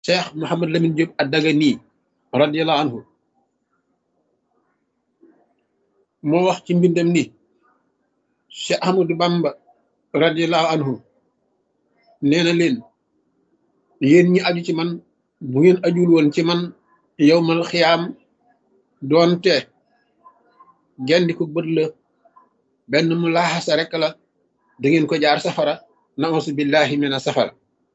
Cheikh Mouhamad Lamine Diop ad-Dagani radiyallahu anhu moo wax ci mbindam ni Cheikh Ahmadou Bamba radiyallahu anhu nee na leen yéen ñi aju ci man bu ngeen ajul woon ci man yowmal xiyaam doonte gendi ko bët la benn mu laaxasa rek la da ngeen ko jaar safara nausu billahi mina safara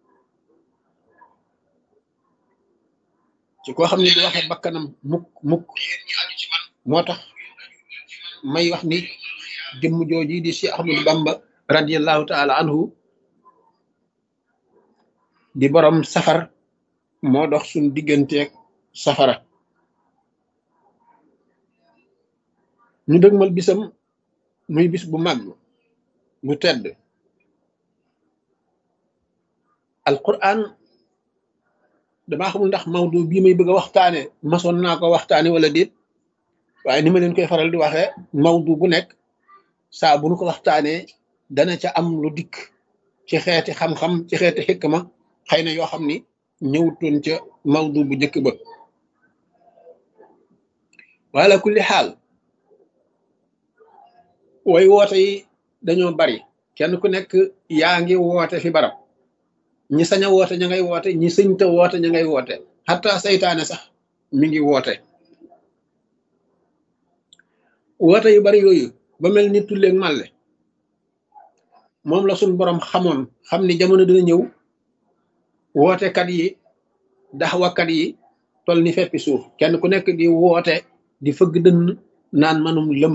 ci koo xam ne du waxe bakkanam mukk mukk moo tax may wax ni jëmm jooji di Cheikh Ahmadou Bamba radiyallahu taala anhu di borom safar moo dox suñ digganteeg safara ñu dëgmal bisam muy bis bu màgg bu tedd alquran damaa xamul ndax mawdu bii may bëgg a waxtaane masoon naa ko waxtaane wala déet waaye ni ma leen koy faral di waxee mawdu bu nekk saa bu nu ko waxtaanee dana ca am lu dikk ci xeeti xam-xam ci xeeti xikma xëy na yoo xam ni ñëwutoon ca mawdu bu njëkk ba wala kulli xaal way woote yi dañoo bari kenn ku nekk yaa ngi woote fi barab ñi sañ a woote ña ngay woote ñi sëñta woote ña ngay woote xataa saytaane sax mi ngi woote woote yu bari yooyu ba mel ni tulleeg màlle moom la suñ borom xamoon xam ni jamono dina ñëw wootekat yi daxwakat yi tol ni feppi suuf kenn ku nekk di woote di fëgg dënn naan manum lëm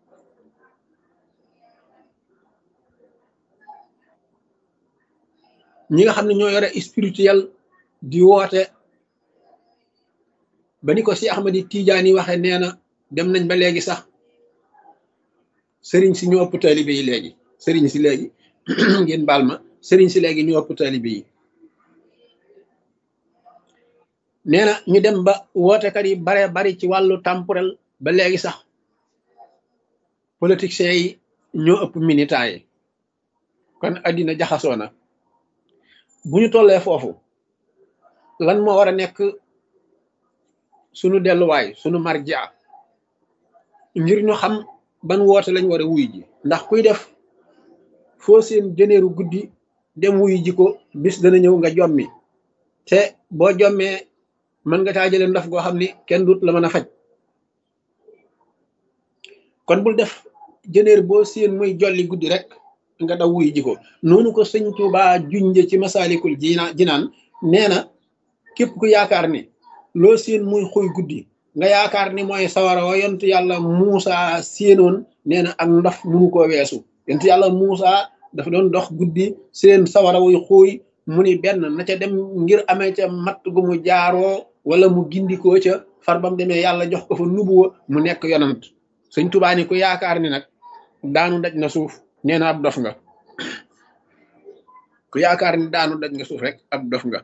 ñi nga xam ne ñoo yore spirituel di woote ba ni ko si Ahmadi Tijaani waxe nee na dem nañ ba léegi sax sëriñ si ñoo ëpp taalibe yi léegi sëriñ si léegi ngeen baal ma sëriñ si léegi ñoo ëpp taalibe yi nee na ñu dem ba wootekat yi baree bari ci wàllu temporel ba léegi sax politiciens yi ñoo ëpp militants yi kon addina jaxasoo na bu ñu tollee foofu lan moo war a nekk sunu delluwaay sunu marjia ngir ñu xam ban woote lañ war a wuy ji ndax kuy def foo seen jëneeru guddi dem wuy ji ko bis dana ñëw nga jommi te boo jommee mën nga taa jële ndaf goo xam ni kenn dut la mën a faj kon bul def jëneer boo seen muy jolli guddi rek nga daw wuy ji ko noonu ko sëñ Tuubaa junje ci masaalikul jinaan nee na képp ku yaakaar ni loo seen muy xuy guddi nga yaakaar ni mooy sawara wa yontu yàlla Muusa séenoon nee na ak ndof munu koo weesu yontu yàlla Muusa dafa doon dox guddi seen sawara wuy xuuy mu ni benn na ca dem ngir amee ca matt gu mu jaaroo wala mu gindikoo ca far bam demee yàlla jox ko fa nubuwa mu nekk yonant sëñ Tuubaa ni ku yaakaar ni nag daanu daj na suuf nee na ab dof nga ku yaakaar ni daanu daj nga suuf rek ab dof nga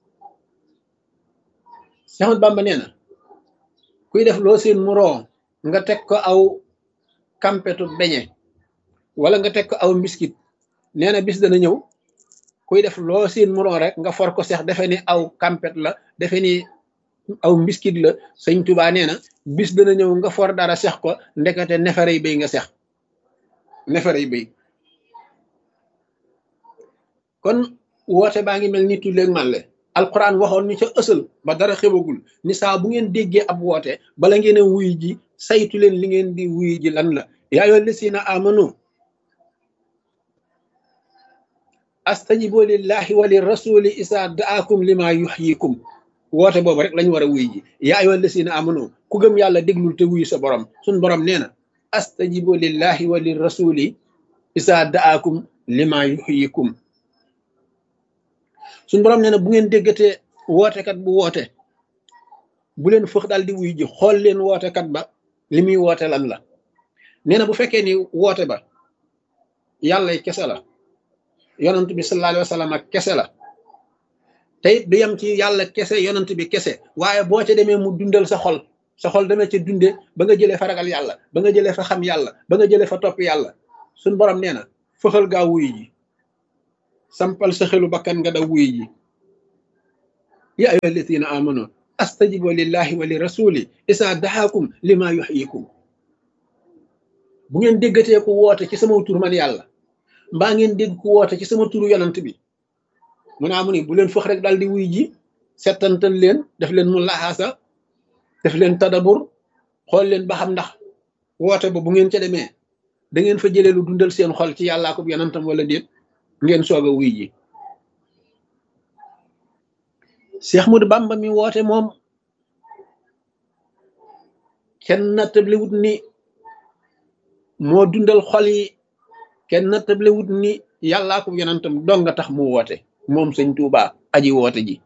Seex Ahmadu Bamba nee na kuy def loo seen mu roo nga teg ko aw kampetu beñe wala nga teg ko aw mbiskit nee na bis dana ñëw kuy def loo seen mu roo rek nga for ko seex defe ni aw kampet la defe ni aw mbiskit la sëñ Tuubaa nee na bis dana ñëw nga for dara seex ko ndekete neefere yi béy nga seex neefere yi béy kon woote baa ngi mel ni tulleeg màlle alquran waxoon ñu ca ësal ba dara xewagul ni saa bu ngeen déggee ab woote bala ngeen a wuy ji saytu leen li ngeen di wuy ji lan la yaa ayyuhal lazina amanu astajibu lillahi wa lirrasuli isa daakum lima yuhyikum woote boobu rek lañ war a wuy ji yaa ayyuhal lazina amanu ku gëm yàlla déglul te wuy sa borom suñ borom nee na astajibu lillahi wa lirrasuli isa daakum lima yuhyikum suñ borom nee na bu ngeen déggatee wootekat bu woote bu leen fëx daal di wuy ji xool leen wootekat ba li muy woote lan la nee na bu fekkee ni woote ba yàlla kese la yonant bi sallallahu alayhi wa sallam ak kese la te it du yem ci yàlla kese yonant bi kese waaye boo ca demee mu dundal sa xol dana ca dunde ba nga jëlee fa ragal yàlla ba nga jëlee fa xam yàlla ba nga jëlee fa topp yàlla suñ borom nee na fëxal gaa wuy ji sampal sa xelu bakkan nga daw wuy ji ya ayyuha alladina amanu astajibu lillahi wa li rasuli isa dahakum lima yuhyikum bu ngeen déggatee ko woote ci sama tur man yàlla mbaa ngeen dégg ko woote ci sama turu yonant bi mu naa mu ni bu leen fëx rek daal di wuy ji settantal leen def leen mu laxaasa def leen tadabur xool leen ba xam ndax woote ba bu ngeen ca demee da ngeen fa jëlee lu dundal seen xol ci yàllaa ko yonantam wala déet ngeen soog a wuy ji Cheikh Ahmadou Bamba mi woote moom kenn nattable wut ni moo dundal xol yi kenn nattable wut ni yàllaa ko yonantam dong nga tax mu woote moom sëñ Tuubaa aji woote ji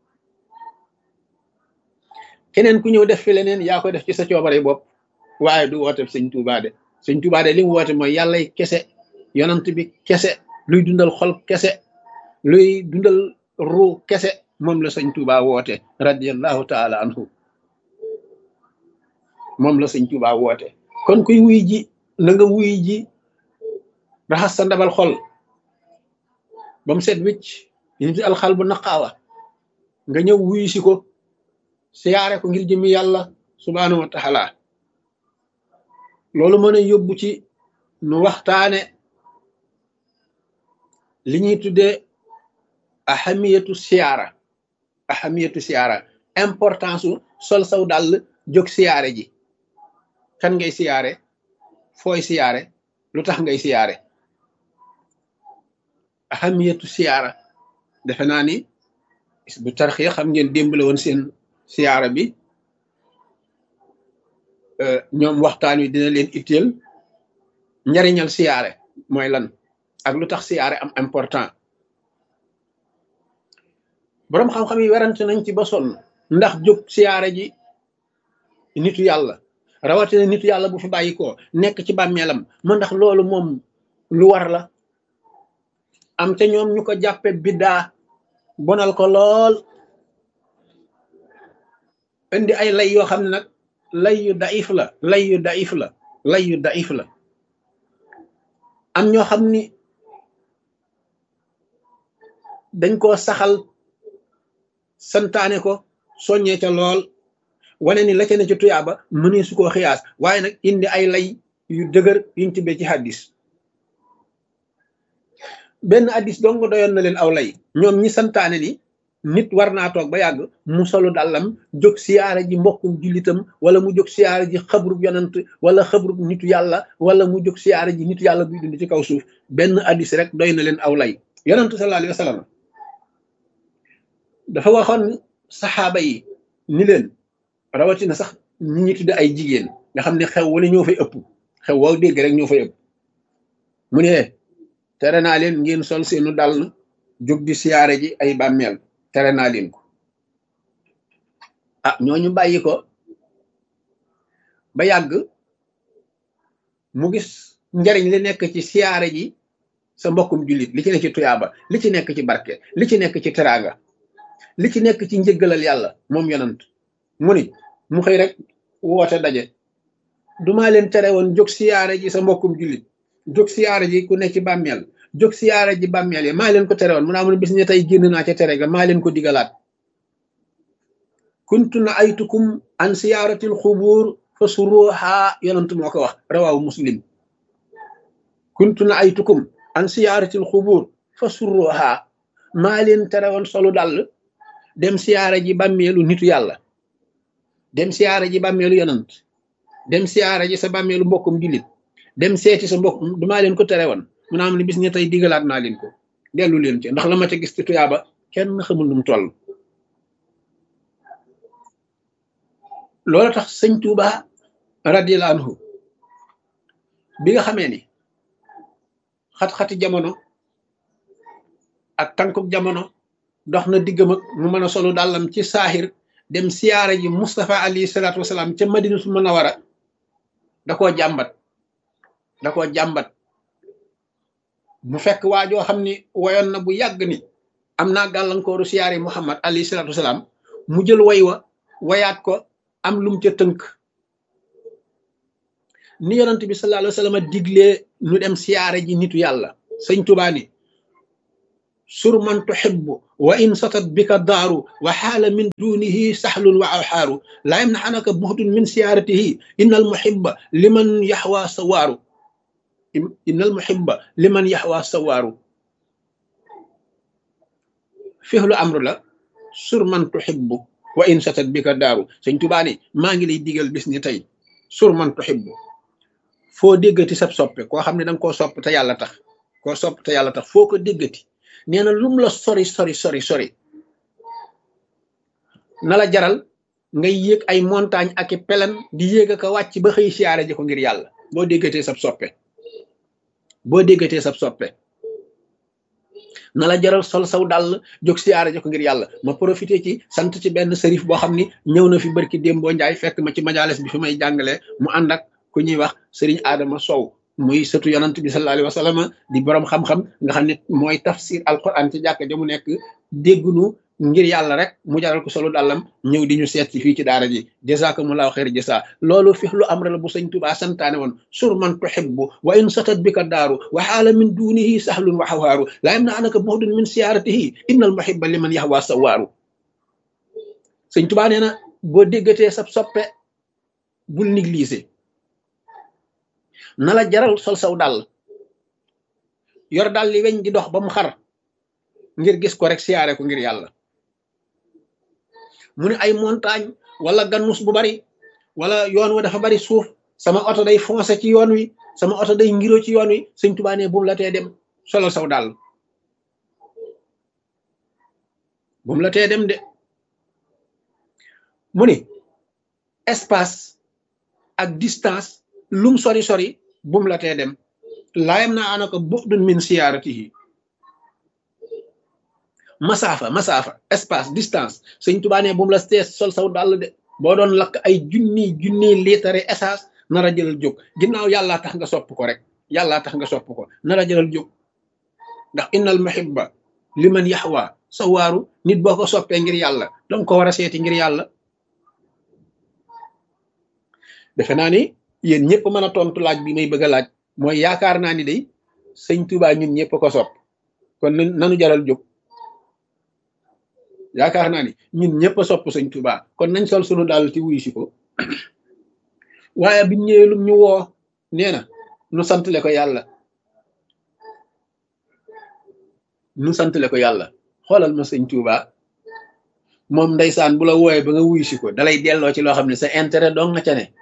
keneen ku ñëw def fi leneen yaa koy def ci sa coobare bopp waaye du woote sëñ Tuubaa de sëñ Tuubaa de li mu woote mooy yàllay kese yonant bi kese luy dundal xol kese luy dundal ruu kese moom la sëñ Tuubaa woote radiyallahu taala anhu moom la sëñ Tuubaa woote kon kuy wuy ji na nga wuy ji raxas sa ndabal xol ba mu set wicc nit alxal bu naqaawa nga ñëw wuy si ko siyaare ko ngir jëmi yàlla subhaanahu wa taala loolu mën a yóbbu ci nu waxtaane li ñuy tuddee ahamiyatu siyaara importance u sol saw dàll jóg siyaare ji kan ngay siyaare fooy siyaare lu tax ngay siyaare ahamiyatu siyaara defe naa ni bu tarxiya xam ngeen démb la woon seen siyaara bi ñoom waxtaan wi dina leen itteel njariñal siyaare mooy lan ak lu tax siyaare am important boroom xam-xam yi werante nañ ci ba sonn ndax jóg siyaare ji nitu yàlla rawatina nitu yàlla bu fi bàyyi ko nekk ci bàmmeelam ma ndax loolu moom lu war la am ca ñoom ñu ko jàppe biddaa bonal ko lool indi ay lay yoo xam ne nag lay yu daif la am ñoo xam ni dañ koo saxal santaane ko soññee ca lool wane ni la ca ne ci tuyaaba mënee su koo xiyaas waaye nag indi ay lay yu dëgër yuñ tibbee ci hadis benn hadis dong doyoon na leen aw lay ñoom ñi santaane ni nit war naa toog ba yàgg mu solu dàllam jóg siyaare ji mbokkum jullitam wala mu jóg siyaare ji xabrub yonant wala xabrub nitu yàlla wala mu jóg siyaare ji nitu yàlla buy dund ci kaw suuf benn hadis rek doy na leen aw lay yonantu sallallahu alayhi wa sallam dafa waxoon saxaaba yi ni leen rawatina sax ñi ñi tudde ay jigéen nga xam ne xew wala ñoo fay ëpp xew waaw dégg rek ñoo fay ëpp mu ne tere naa leen ngeen sol seenu dàll jóg di siyaare ji ay bàmmeel tere naa leen ko ah ñooñu bàyyi ko ba yàgg mu gis njariñ li nekk ci siyaare ji sa mbokkum jullit li ci nekk ci tuyaaba li ci nekk ci barke li ci nekk ci teraanga li ci nekk ci njëggalal yàlla moom yonant mu ni mu xëy rek woote daje duma leen tere woon jóg siyaare ji sa mbokkum jullit jóg siyaare ji ku ne ci bàmmeel jóg siyaare ji bàmmeel yi maa leen ko tere woon mu naa mun bis ne tey génn naa ca tere ga maa leen ko digalaat kuntu na aytukum an siyaaratil xubuur fa suruha yonant moo ko wax rawaawu muslim kuntu na aytukum an siyaaratil xubuur fa suruha maa leen tere woon solu dàll dem siyaare ji bàmmeelu nitu yàlla dem siyaare ji bàmmeelu yonant dem siyaare ji sa bàmmeelu mbokkum jullit dem seeti sa mbokk dumaa leen ko tere woon mu naa am ne bis ne tey digalaat naa leen ko dellu leen ci ndax la ma ca gis ci tuyaaba kenn xamul nu mu toll loolu tax sëñ Tuuba radiyallahu anhu bi nga xamee ni xat-xati jamono ak tànkub jamono dox na diggam ak mu mën a solu dàllam ci saaxir dem siyaare ji Mustafa alayhi salaatu wasalaam ca Madinatul Munawwara da koo jàmbat mu fekk waajoo xam ni wayoon na bu yàgg ni am naa gàllankooru siyaare Muhammad alayhi salaatu wasalaam mu jël way wa wayaat ko am lum ca tënk ni yonent bi sallallahu alayhi wa sallam diglee nu dem siyaare ji nitu yàlla sëñ Tuubaa ni sur man tuhibbu wa in satat bika daaru wa xaala min dunihi saxlun wa awxaaru laa yamnaxanaka buxdun min siyaaratihi innal muhibba liman yaxwa sawaaru innal muhibba liman yaxwa sawaaru fihlu amru la sur man tuhibbu wa in satat bika daaru sëñ Tuubaa ne maa ngi lay digal bis ni tey sur man tuhibbu foo déggati sab soppe koo xam ne danga koo sopp te yàlla tax koo sopp te yàlla tax foo ko déggati nee na lum la sori sori sori sori na la jaral ngay yéeg ay montagne ak i pelan di yéeg ak a wàcc ba xëy siyaare ji ko ngir yàlla boo déggatee sab soppe boo déggatee sab soppe na la jaral sol saw dàll jóg siyaare ji ko ngir yàlla ma profité ci sant ci benn sërif boo xam ni ñëw na fi barki démboo njaay fekk ma ci majalis bi fi may jàngalee mu ànd ak ku ñuy wax sëriñ Adama Sow muy sëtu yonant bi sallallahu alayhi wa sallam di borom xam-xam nga xam ne mooy tafsir alquran ci jàkka ja mu nekk déggunu ngir yàlla rek mu jaral ko solo dàllam ñëw di ñu seet ci fii ci daara ji jazakumullahu xeer jasa loolu fi lu am la bu sëñ Tuubaa santaane woon sur man tuhibbu wa in satat bika daaru wa xaala min dunihi sahlun wa xawaaru laa yam na anaka buxdun min siyaaratihi innal muhibba liman yaxwa sawaaru sëñ Tuubaa nee na boo déggatee sab soppe bul négliger na la jaral sol saw dàll yor dàll li weñ di dox ba mu xar ngir gis ko rek siyaare ko ngir yàlla mu ne ay montagne wala gannus bu bari wala yoon wa dafa bari suuf sama oto day foncé ci yoon wi sama oto day ngiro ci yoon wi sëñ Tuubaa ne bumu la tee dem solal saw dàll bumu la tee dem de mu ni espace ak distance lum sori sori bum la tee dem laayam naa anaka bu'dun min siyaaratihi masaafa espace distance sëñ Tuubaa ne bum la tee sol saw dàll de boo doon lakk ay junni liitare essence nar a jëlal jóg ginnaaw yàllaa tax nga sopp ko rek yàllaa tax nga sopp ko nar a jëlal jóg ndax innal muhibba liman yaxwa sawaaru nit boo ko soppee ngir yàlla danga ko war a seeti ngir yàlla defe naa ni yéen ñëpp mën a tontu laaj bi may bëgg a laaj mooy yaakaar naa ni day sëñ Tuubaa ñun ñëpp ko sopp kon nanu jaral jóg yaakaar naa ni ñun ñëpp a sopp sëñ Tuubaa kon nañ sol sunu daal ci wuyu si ko waaye biñ ñëwee lum ñu woo nee na nu santale ko yàlla nu santale ko yàlla xoolal ma sëñ Tuubaa moom ndeysaan bu la wooyee ba nga wuyu si ko dalay delloo ci loo xam ne sa intérêt dong nga ca ne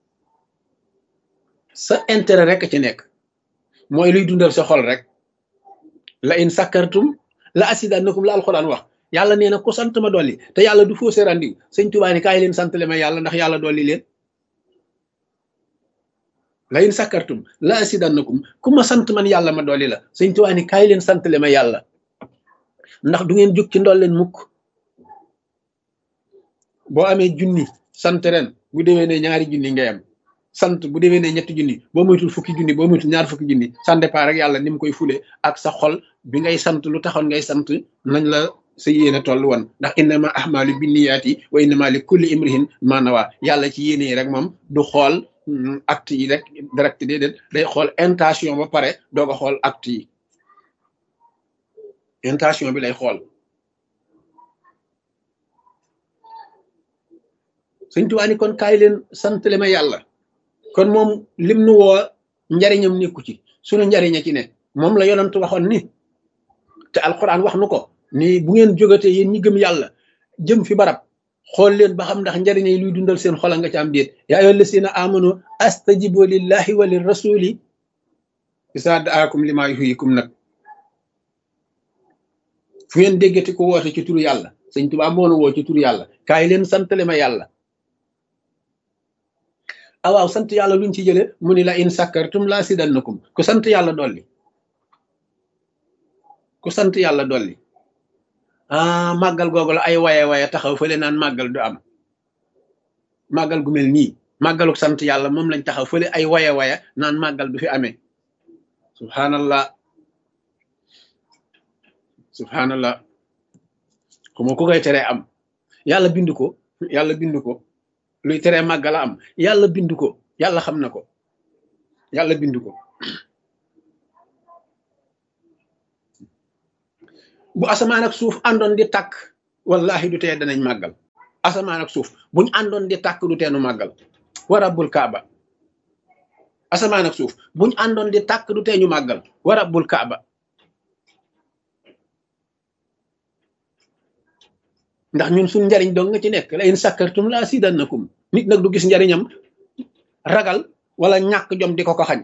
sa intérêt rek ci nekk mooy luy dundal sa xol rek la in sakkartum la asidannakum la alxuraan wax yàlla nee na ku sant ma dolli te yàlla du fausse rendiw sëñ Tuubaa ni kaay leen santale ma yàlla ndax yàlla dolli leen la in sakkartum la asidannakum ku ma sant man yàlla ma dolli la sëñ Tuubaa ni kaay leen santale ma yàlla ndax du ngeen jóg ci ndol leen mukk boo amee junni sant ren bu déwee ne ñaari junni ngay am sant bu déwee ne ñetti junni boo moytul fukki junni boo moytul ñaar fukki junni ça dépend rek yàlla ni mu koy fule ak sa xol bi ngay sant lu taxoon ngay sant nañ la sa yéene toll woon ndax innama ahmalu binniyaati wa innama li kulli imrihin ma nawa yàlla ci yéene yi rek moom du xool acte yi rek direct déedéet day xool intention ba pare doo ko xool acte yi intention bi lay xool sëñ Tuubaa ni kon kaay leen santale ma yàlla kon moom lim nu woo njariñam nekku ci sunu njariña ci ne moom la yonent waxoon ni te alquran wax nu ko ni bu ngeen jógatee yéen ñi gëm yàlla jëm fi barab xool leen ba xam ndax njariñ yi luy dundal seen xola nga ci am déet yaa ayyuhal lazina amanu astajibu lillahi wa lirrasuli isa daakum lima yuhyikum nag fu ngeen déggati ko woote ci turu yàlla sëñ Tuubaa moo nu woo ci turu yàlla kaay leen santale ma yàlla awaaw sant yàlla luñ ci jële mu ni la in sakkartum la sidannakum ku sant yàlla dolli ku sant yàlla dolli màggal googu la ay waye taxaw fële naan màggal du am màggal gu mel nii màggaluk sant yàlla moom lañ taxaw fële ay waye naan màggal du fi amee subhanallah xuma ku koy teree am yàlla bind ko luy teree màggala am yàlla bind ko yàlla xam na ko yàlla bind ko bu asamaan ak suuf àndoon di tàkk wallahi du tee danañ màggal asamaan ak suuf buñ àndoon di tàkk du tee nu màggal wa rabbul kaaba asamaan ak suuf buñ àndoon di tàkk du tee ñu màggal wa rabbul kaaba ndax ñun suñ njariñ dong nga ci nekk la in sakkartum la azidannakum nit nag du gis njariñam ragal wala ñàkk jom di ko xañ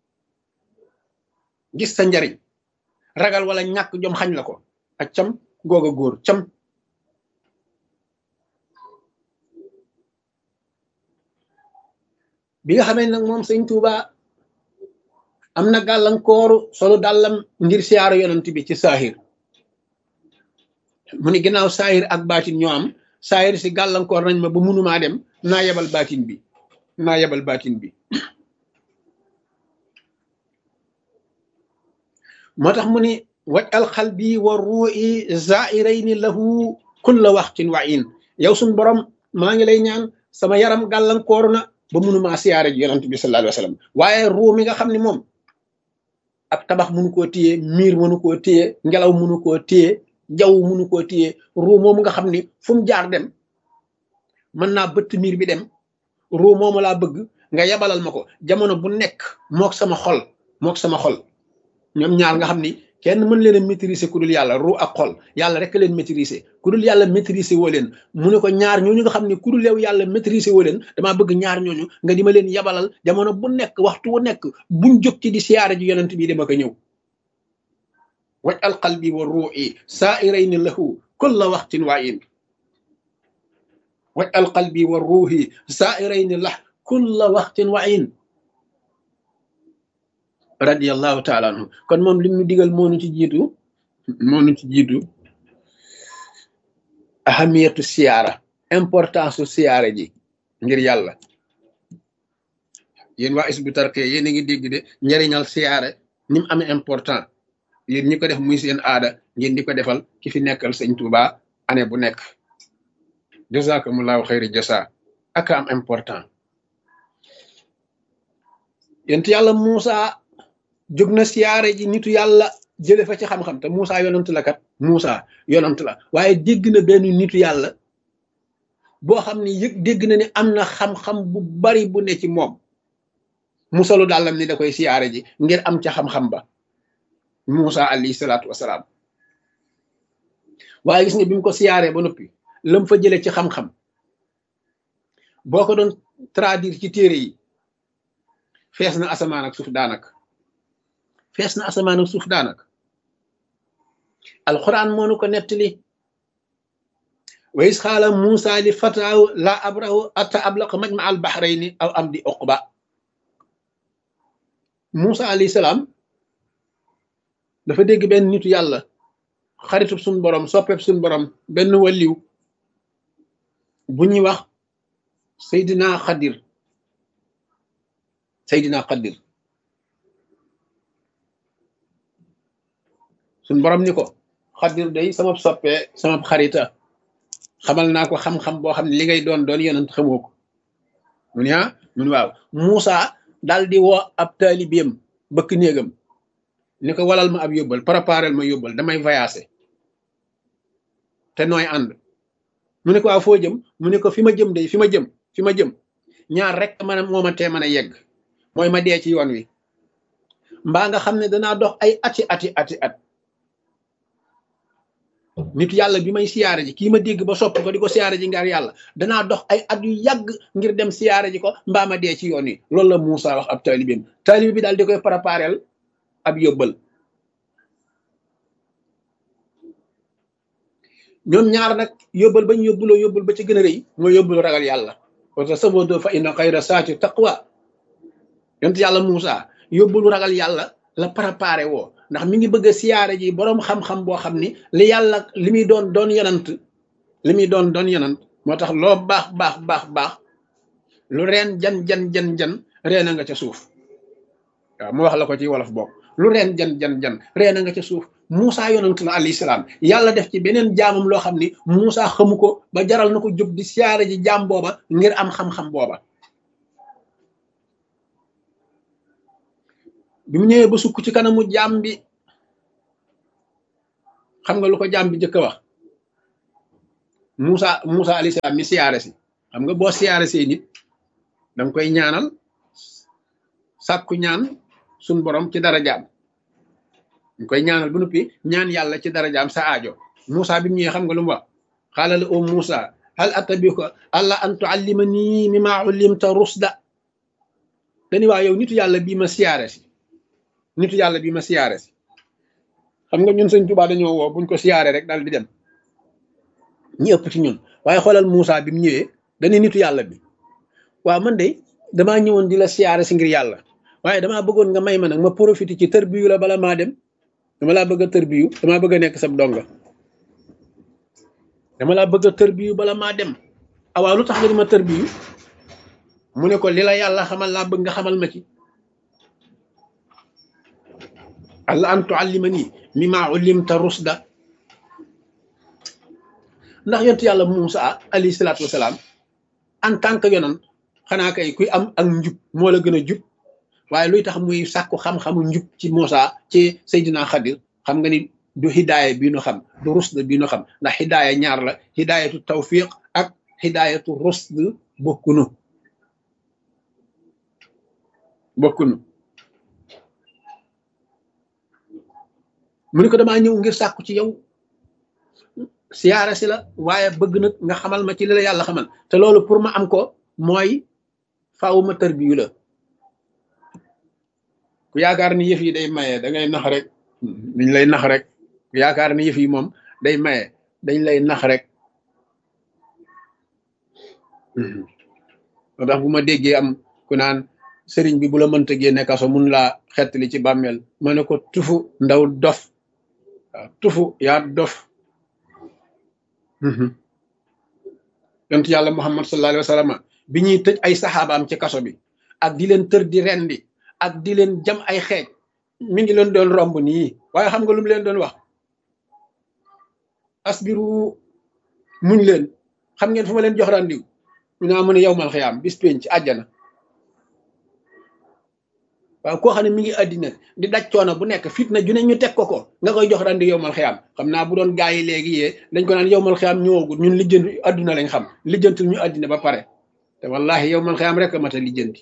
gis sa njariñ ragal wala ñàkk jom xañ la ko ak cam googa góor cam bi nga xamee nag moom sëñ Tuuba am na gàllankooru solu dàllam ngir siyaaru yonent bi ci saahir mu ni ginnaaw saahir ak baatin ñoo am saahir si gàllankoor nañ ma ba munumaa dem naa yebal baatin bi moo tax mu ni waj al xalbi wa ruu'i zairayni lahu kulla waxtin wa in yow suñ borom maa ngi lay ñaan sama yaram gàllankooru na ba munumaa siyaare ji yonent bi sallallahu alayhi wa sallam waaye ruu mi nga xam ne moom ab tabax munu koo téye miir munu koo téye ngelaw munu koo téye jaww munu koo téye ruu moomu nga xam ni fu mu jaar dem mën naa bëtt miir bi dem ruu moomu laa bëgg nga yabalal ma ko jamono bu nekk mook sama xol ñoom ñaar nga xam ni kenn mën leen a maîtriser ku dul yàlla ruu ak xol yàlla rek leen maîtriser ku dul yàlla maîtriser woo leen mu ne ko ñaar ñooñu nga xam ne ku dul yow yàlla maîtriser woo leen damaa bëgg ñaar ñooñu nga di ma leen yabalal jamono bu nekk waxtu wu nekk buñ jóg ci di siyaare ji yonent bi dama ko ñëw waj al qalbi wa ruu'i saa'irayni lahu kulla waxtin wa in waj al qalbi wa ruuhi saa'irayni lahu kulla waxtin wa in radiyallahu taala anhu kon moom lim ñu digal moo nu ci jiitu ahamiyatu siyaara importance su siyaara ji ngir yàlla yéen waa Hizbut Tarqiyyah yéen a ngi dégg de njariñal siyaara ni mu amee important yéen ñi ko def muy seen aada ngeen di ko defal ki fi nekkal sëñ Tuuba année bu nekk jazakumullahu xayri jasa ak am important yent yàlla Muusa jóg na siyaare ji nitu yàlla jële fa ci xam-xam te Muusa yonant la kat Muusa yonant la waaye dégg na benn nitu yàlla boo xam ne dégg na ne am na xam-xam bu bari bu ne ci moom musalu dàllam ni da koy siyaare ji ngir am ca xam-xam ba Muusa alayhi salaatu wasalaam waaye gis nga bi mu ko siyaaree ba noppi lam fa jële ci xam-xam boo ko doon traduire ci téere yi fees na asamaan ak suuf daanaka alquran moo nu ko nettali wa is xaala Muusa li fataahu la abrahu atta ablaqa majma al bahrayni aw amdi uqba Muusa alayhi salaam dafa dégg benn nitu yàlla xaritub suñ borom soppeeb suñ borom benn waliw bu ñuy wax Seydina Xadir suñ borom ni ko Xadir day sama soppee sama xarita xamal naa ko xam-xam boo xam ne li ngay doon yonent xamoo ko mu ne mun waaw Muusa daal di woo ab taalibeem bëkk néegam ni ko walal ma ab yóbbal préparel ma yóbbal damay voyager te nooy ànd mu ne ko waaw foo jëm mu ne ko fi ma jëm day fi ma jëm ñaar rek moo ma tee mën a yegg mooy ma dee ci yoon wi mbaa nga xam ne danaa dox ay ati at nitu yàlla bi may siyaare ji kii ma dégg ba sopp ko di ko siyaare ji ngir yàlla danaa dox ay at yu yàgg ngir dem siyaare ji ko mbaa ma dee ci yoon wi loolu la Muusa wax ab taalibeem taalibe bi daal di koy préparel ab yóbbal ñoom ñaar nag yóbbal bañ yóbbul ba ci gën a rëy mooy yóbbulu ragal yàlla wa tazawwadu fa inna xayra zaadi taqwa yonent yàlla Muusa yóbbulu ragal yàlla la préparé woo ndax mi ngi bëgg a siyaare ji boroom xam-xam boo xam ni li muy doon yonant moo tax loo baax lu reen jan reena nga ca suuf waaw mu wax la ko ci wolof bokk lu reen jan reena nga ca suuf Muusa yonant la alayhi salaam yàlla def ci beneen jaamam loo xam ni Muusa xamu ko ba jaral na ko jóg di siyaare ji jaam booba ngir am xam-xam booba bi mu ñëwee ba sukk ci kanamu jaam bi xam nga lu ko jaam bi njëkk a wax Moussa alayhi salaam mi siyaare si xam nga boo siyaare see nit da nga koy ñaanal sàkku ñaan suñ borom ci dara jaam ñu koy ñaanal bu noppi ñaan yàlla ci dara jaam sa aajo Moussa bi mu ñëwee xam nga lu mu wax xaala la o Moussa hal attabi'uka alla an tu'allimani mimma ullimta rusda dañu waa yow nitu yàlla bii ma siyaare si nitu yàlla bii ma siyaare si xam nga ñun sëñ Tuubaa dañoo woo buñ ko siyaare rek daal di dem ñi ëpp ci ñun waaye xoolal Moussa bi mu ñëwee dañu nitu yàlla bi waaw man de damaa ñëwoon di la siyaare si ngir yàlla waaye damaa bëggoon nga may ma nag ma profité ci tërbiyu la bala maa dem dama laa bëgg a tërbiyu damaa bëgg a nekk sab donga dama laa bëgg a tërbiyu bala maa dem awaaw lu tax nga di ma tërbiyu mu ne ko li la yàlla xamal laa bëgg nga xamal ma ci alla an tuallimani mimma ullimta rusda ndax yonent yàlla Muusa alayhi salaatu wasalaam en tant que yonan xanaa kay kuy am ak njub moo la gën a jub waaye luy tax muy sàkku xam-xamu njub ci Muusa ci Seydina Xadir xam nga ni du hidaaya bii nu xam du rusd bii nu xam ndax hidaaya ñaar la hidaayatu tawfiq ak hidaayatu rusd bokkunu mu ne ko damaa ñëw ngir sàkku ci yow siyaare si la waaye bëgg nag nga xamal ma ci li la yàlla xamal te loolu pour ma am ko mooy faaw ma tërbiyu la ku yaakaar ni yëf yi day maye da ngay nax rek dañ lay nax rek ku yaakaar ni yëf yi moom day maye dañ lay nax rek moo tax bu ma déggee am ku naan sëriñ bi bu la mënta génne kaso mun laa xettali ci bàmmeel ma ne ko tufu ndaw dof waaw tufu yaa dof yonent yàlla Muhammad sallallahu alayhi wa sallam bi ñuy tëj ay saxaabaam ci kaso bi ak di leen tër di rendi ak di leen jam ay xeej mi ngi leen doon romb nii waaye xam nga lu mu leen doon wax asbiru muñ leen xam ngeen fu ma leen jox randiw ñu naa mu ne yawmal xiyaam bis penc àjjana waaw koo xam ne mi ngi àddina di daj coono bu nekk fitna ju ne ñu teg ko nga koy jox randi yowmal xiyaam xam naa bu doon gaa yi léegi yee dañ ko naan yowmal xiyaam ñëwagul ñun lijjanti àdduna lañ xam lijjantul ñu àddina ba pare te wallahi yowmal xiyaam rek a mat a lijjanti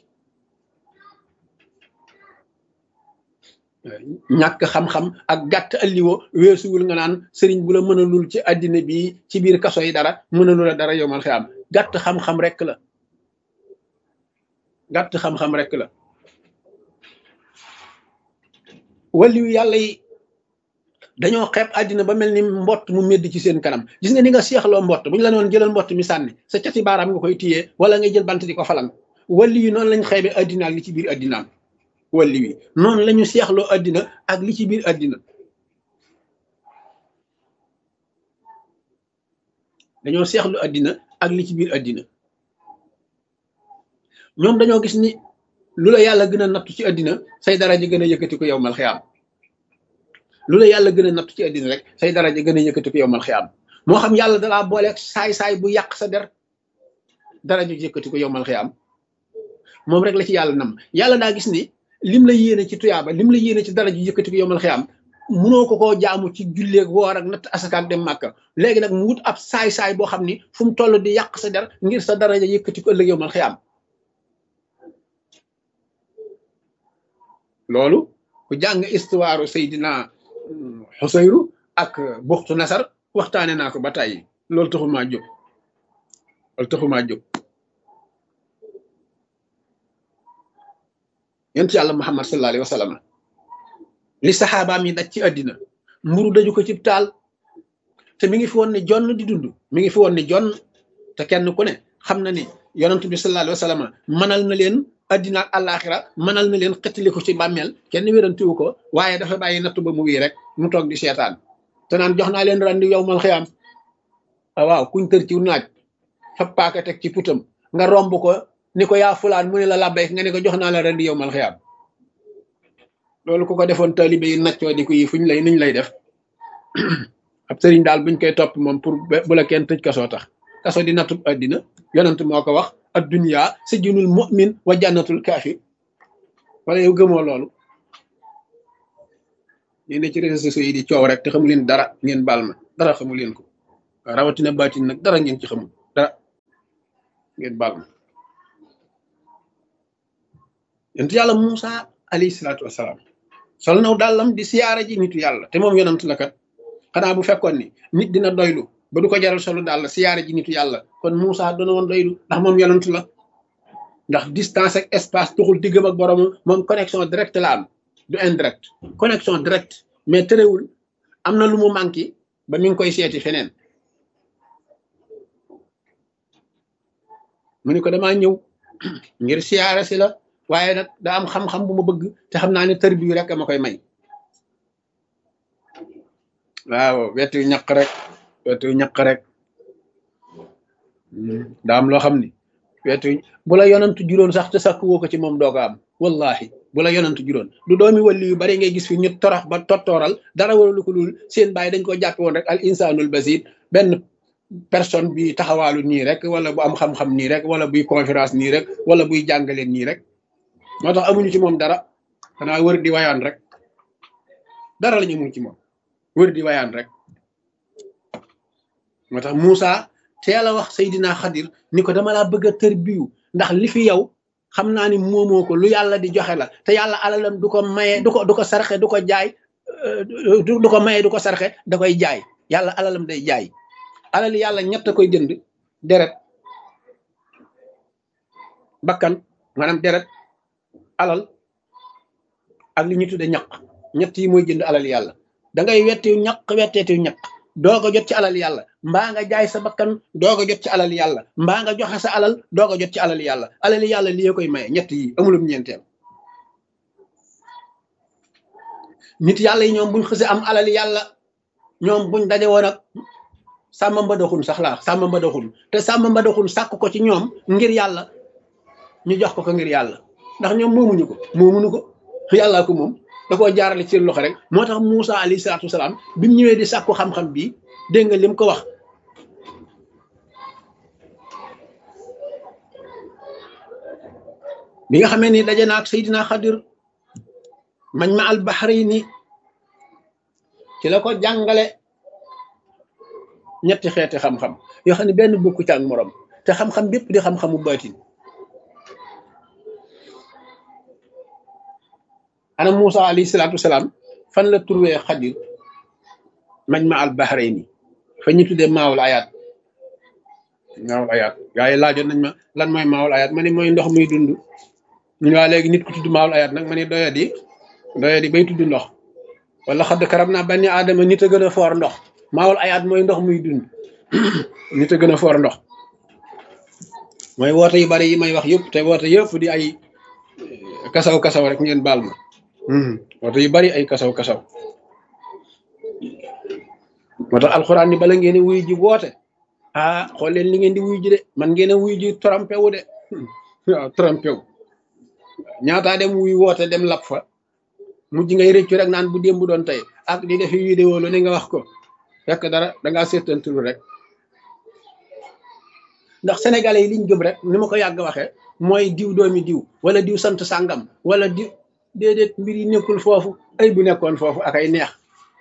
ñàkk xam-xam ak gàtt alliwo weesuwul nga naan sëriñ bu la mënalul ci àddina bi ci biir kaso yi dara mënalul a dara yowmal xiyaam gàtt xam-xam rek la gàtt xam-xam rek la waliyu yàlla yi dañoo xeeb àddina ba mel ni mbott mu medd ci seen kanam gis nga ni nga seexloo mbott bu ñu la noon jëlal mbott mi sànni sa cati baaraam nga koy téyee wala ngay jël bant di ko falang waliyu noonu lañ xeebe àddina ak li ci biir àddinaam waliyu noonu la ñu seexloo àddina ak li ci biir àddina dañoo seexlu àddina ak li ci biir àddina ñoom dañoo gis ni lu la yàlla gën a nattu ci àddina say daraja gën a yëkkati ko yowmal xiyaam lu la yàlla gën a nattu ci àddina rek say daraja gën a yëkkati ko yowmal xiyaam moo xam yàlla dalaa booleeg saay-saay bu yàq sa der daraja yëkkati ko yowmal xiyaam moom rek la ci yàlla nam yàlla daa gis ni lim la yéene ci tuyaaba lim la yéene ci daraja yëkkati ko yowmal xiyaam munoo ko koo jaamu ci julleeg woor ak natt asakaak dem màkka léegi nag mu wut ab saay-saay boo xam ni fu mu toll di yàq sa der ngir sa daraja yëkkati ko ëllëg yowmal xiyaam loolu ku jàng istuwaaru Seydina Xusayru ak buxtu nasar waxtaane naa ko ba tàyyi loolu taxumaa jóg yonent yàlla Muhammad sallallahu alayhi wa sallam li saxaabaam yi daj ci àddina mburu daju ko ci taal te mi ngi fi woon ne jonn di dund mi ngi fi woon ne jonn te kenn ku ne xam na ni yonent bi sallallahu alayhi wa sallam mënal na leen àddina ak àllaaxira mënal na leen xëttali ko ci bàmmeel kenn wérantiwu ko waaye dafa bàyyi nattu ba mu wii rek mu toog di seetaan te naan jox naa leen randi yowmal xiyaam waaw kuñ tër ci naaj fa paaka teg ci putam nga romb ko ni ko yaa fulaan mu ne la labbayk nga ne ko jox naa la randi yowmal xiyaam loolu ku ko defoon taalibe yi naccoo di ko yi fuñ lay nuñ lay def ab sëriñ daal buñ koy topp moom pour bu la kenn tëj kasoo tax kaso di nattu àddina yonent moo ko wax ad-dunya sijnul mu'min wa jannatul kaafir wala yow gëmoo loolu ne ci réseaux sociaux yi di coow rek te xamu leen dara ngeen baal ma dara xamu leen ko rawatina baatin nag dara ngeen ci xamul dara ngeen baal ma yonent yàlla Moussa alayhi salaatu wasalaam sol naw dàllam di siyaara ji nitu yàlla te moom yonent la kat xanaa bu fekkoon ni nit dina doylu ba du ko jaral solu dàll siyaara ji nitu yàlla kon Moussa doona woon doylu ndax moom yonent la ndax distance ak espace tuxul diggam ak borom moom connexion direct la am du indirect connexion direct mais terewul am na lu mu manqué ba mi ngi koy seeti feneen mu ni ko damaa ñëw ngir siyaara si la waaye nag daa am xam-xam bu ma bëgg te xam naa ne tër bi rek ma koy may waaw wetu ñaq rek daa am loo xam ni wetu bu la yonantu juróon sax te sakk woo ko ci moom doo ko am wallahi bu la yonantu juróon du doomi wàlli yu bari ngay gis fi ñu torox ba tottooral dara waralu ko lul seen bàyyi dañ ko jàpp woon rek al insanul basir benn personne bi taxawaalu nii rek wala bu am xam-xam nii rek wala buy conférence nii rek wala buy jàngaleen nii rek moo tax amuñu ci moom dara xanaa wër di wayaan rek dara la ñu amuñ ci moom wër di wayaan rek moo tax Moussa teel a wax Seydina Xadir ni ko dama laa bëgg a tërbiyu ndax li fi yow xam naa ni moomoo ko lu yàlla di joxe la te yàlla alalam du ko maye du ko sarxe du ko jaay du ko maye du ko sarxe da koy jaay yàlla alalam day jaay alal yàlla ñett koy jënd deret bakkan maanaam deret alal ak li ñu tudde ñaq ñett yi mooy jënd alal yàlla da ngay wettiw ñaq wetteetiw ñaq doo ko jot ci alal yàlla mbaa nga jaay sa bakkan doo ko jot ci alal yàlla mbaa nga joxe sa alal doo ko jot ci alal yàlla lii koy maye ñett yi amulum ñeenteel nit yàlla yi ñoom buñ xëse am alal yàlla ñoom buñ daje woon ak sàmma mbadaxun sax laa sàmma mbadaxun te sàmma mbadaxun sàkk ko ci ñoom ngir yàlla ñu jox ko ngir yàlla ndax ñoom moomuñu ko yàllaa ko moom da koo jaarale ci seen loxo rek moo tax Moussa alayhi salaatu wasalaam bi mu ñëwee di sàkku xam-xam bi dégg nga lim ko wax bi nga xamee ni daje na ak Seydina Xadir mañ ma al bahrayni ci la ko jàngale ñetti xeeti xam-xam yoo xam ne benn bokku ci ak morom te xam-xam bépp di xam-xamu baatin ana Moussa alayhi salaatu wasalaam fan la trouvé Xadir mañ ma al bahrayni fa ñu tuddee maawul ayaat gaa yi laajoon nañ ma lan mooy maawul ayaat ma ne mooy ndox muy dund ñu waa léegi nit ku tudd maawul ayaat nag ma ne doyadi bay tudd ndox wala xadd karam naa bani aadama nit a gën a foor ndox maawul ayaat mooy ndox muy dund nit a gën a foor ndox mooy woote yu bari yi may wax yëpp te woote yëpp di ay kasaw rek ngeen baal ma woote yu bari ay kasaw moo tax alxuraan ni bala ngeen wuy ji woote xool leen li ngeen di wuy ji de man ngeen a wuy ji trompé wu de waaw trompé wu ñaataa dem wuy woote dem lap fa mujj ngay rëccu rek naan bu démb doon tey ak di defi vidéo lu ne nga wax ko fekk dara dangaa seetantul rek ndax sénégalais yi liñ gëm rek ni ma ko yàgg waxee mooy diw doomi diw wala diw sant sàngam wala diw déedéet mbir yi nekkul foofu ay bu nekkoon foofu akay neex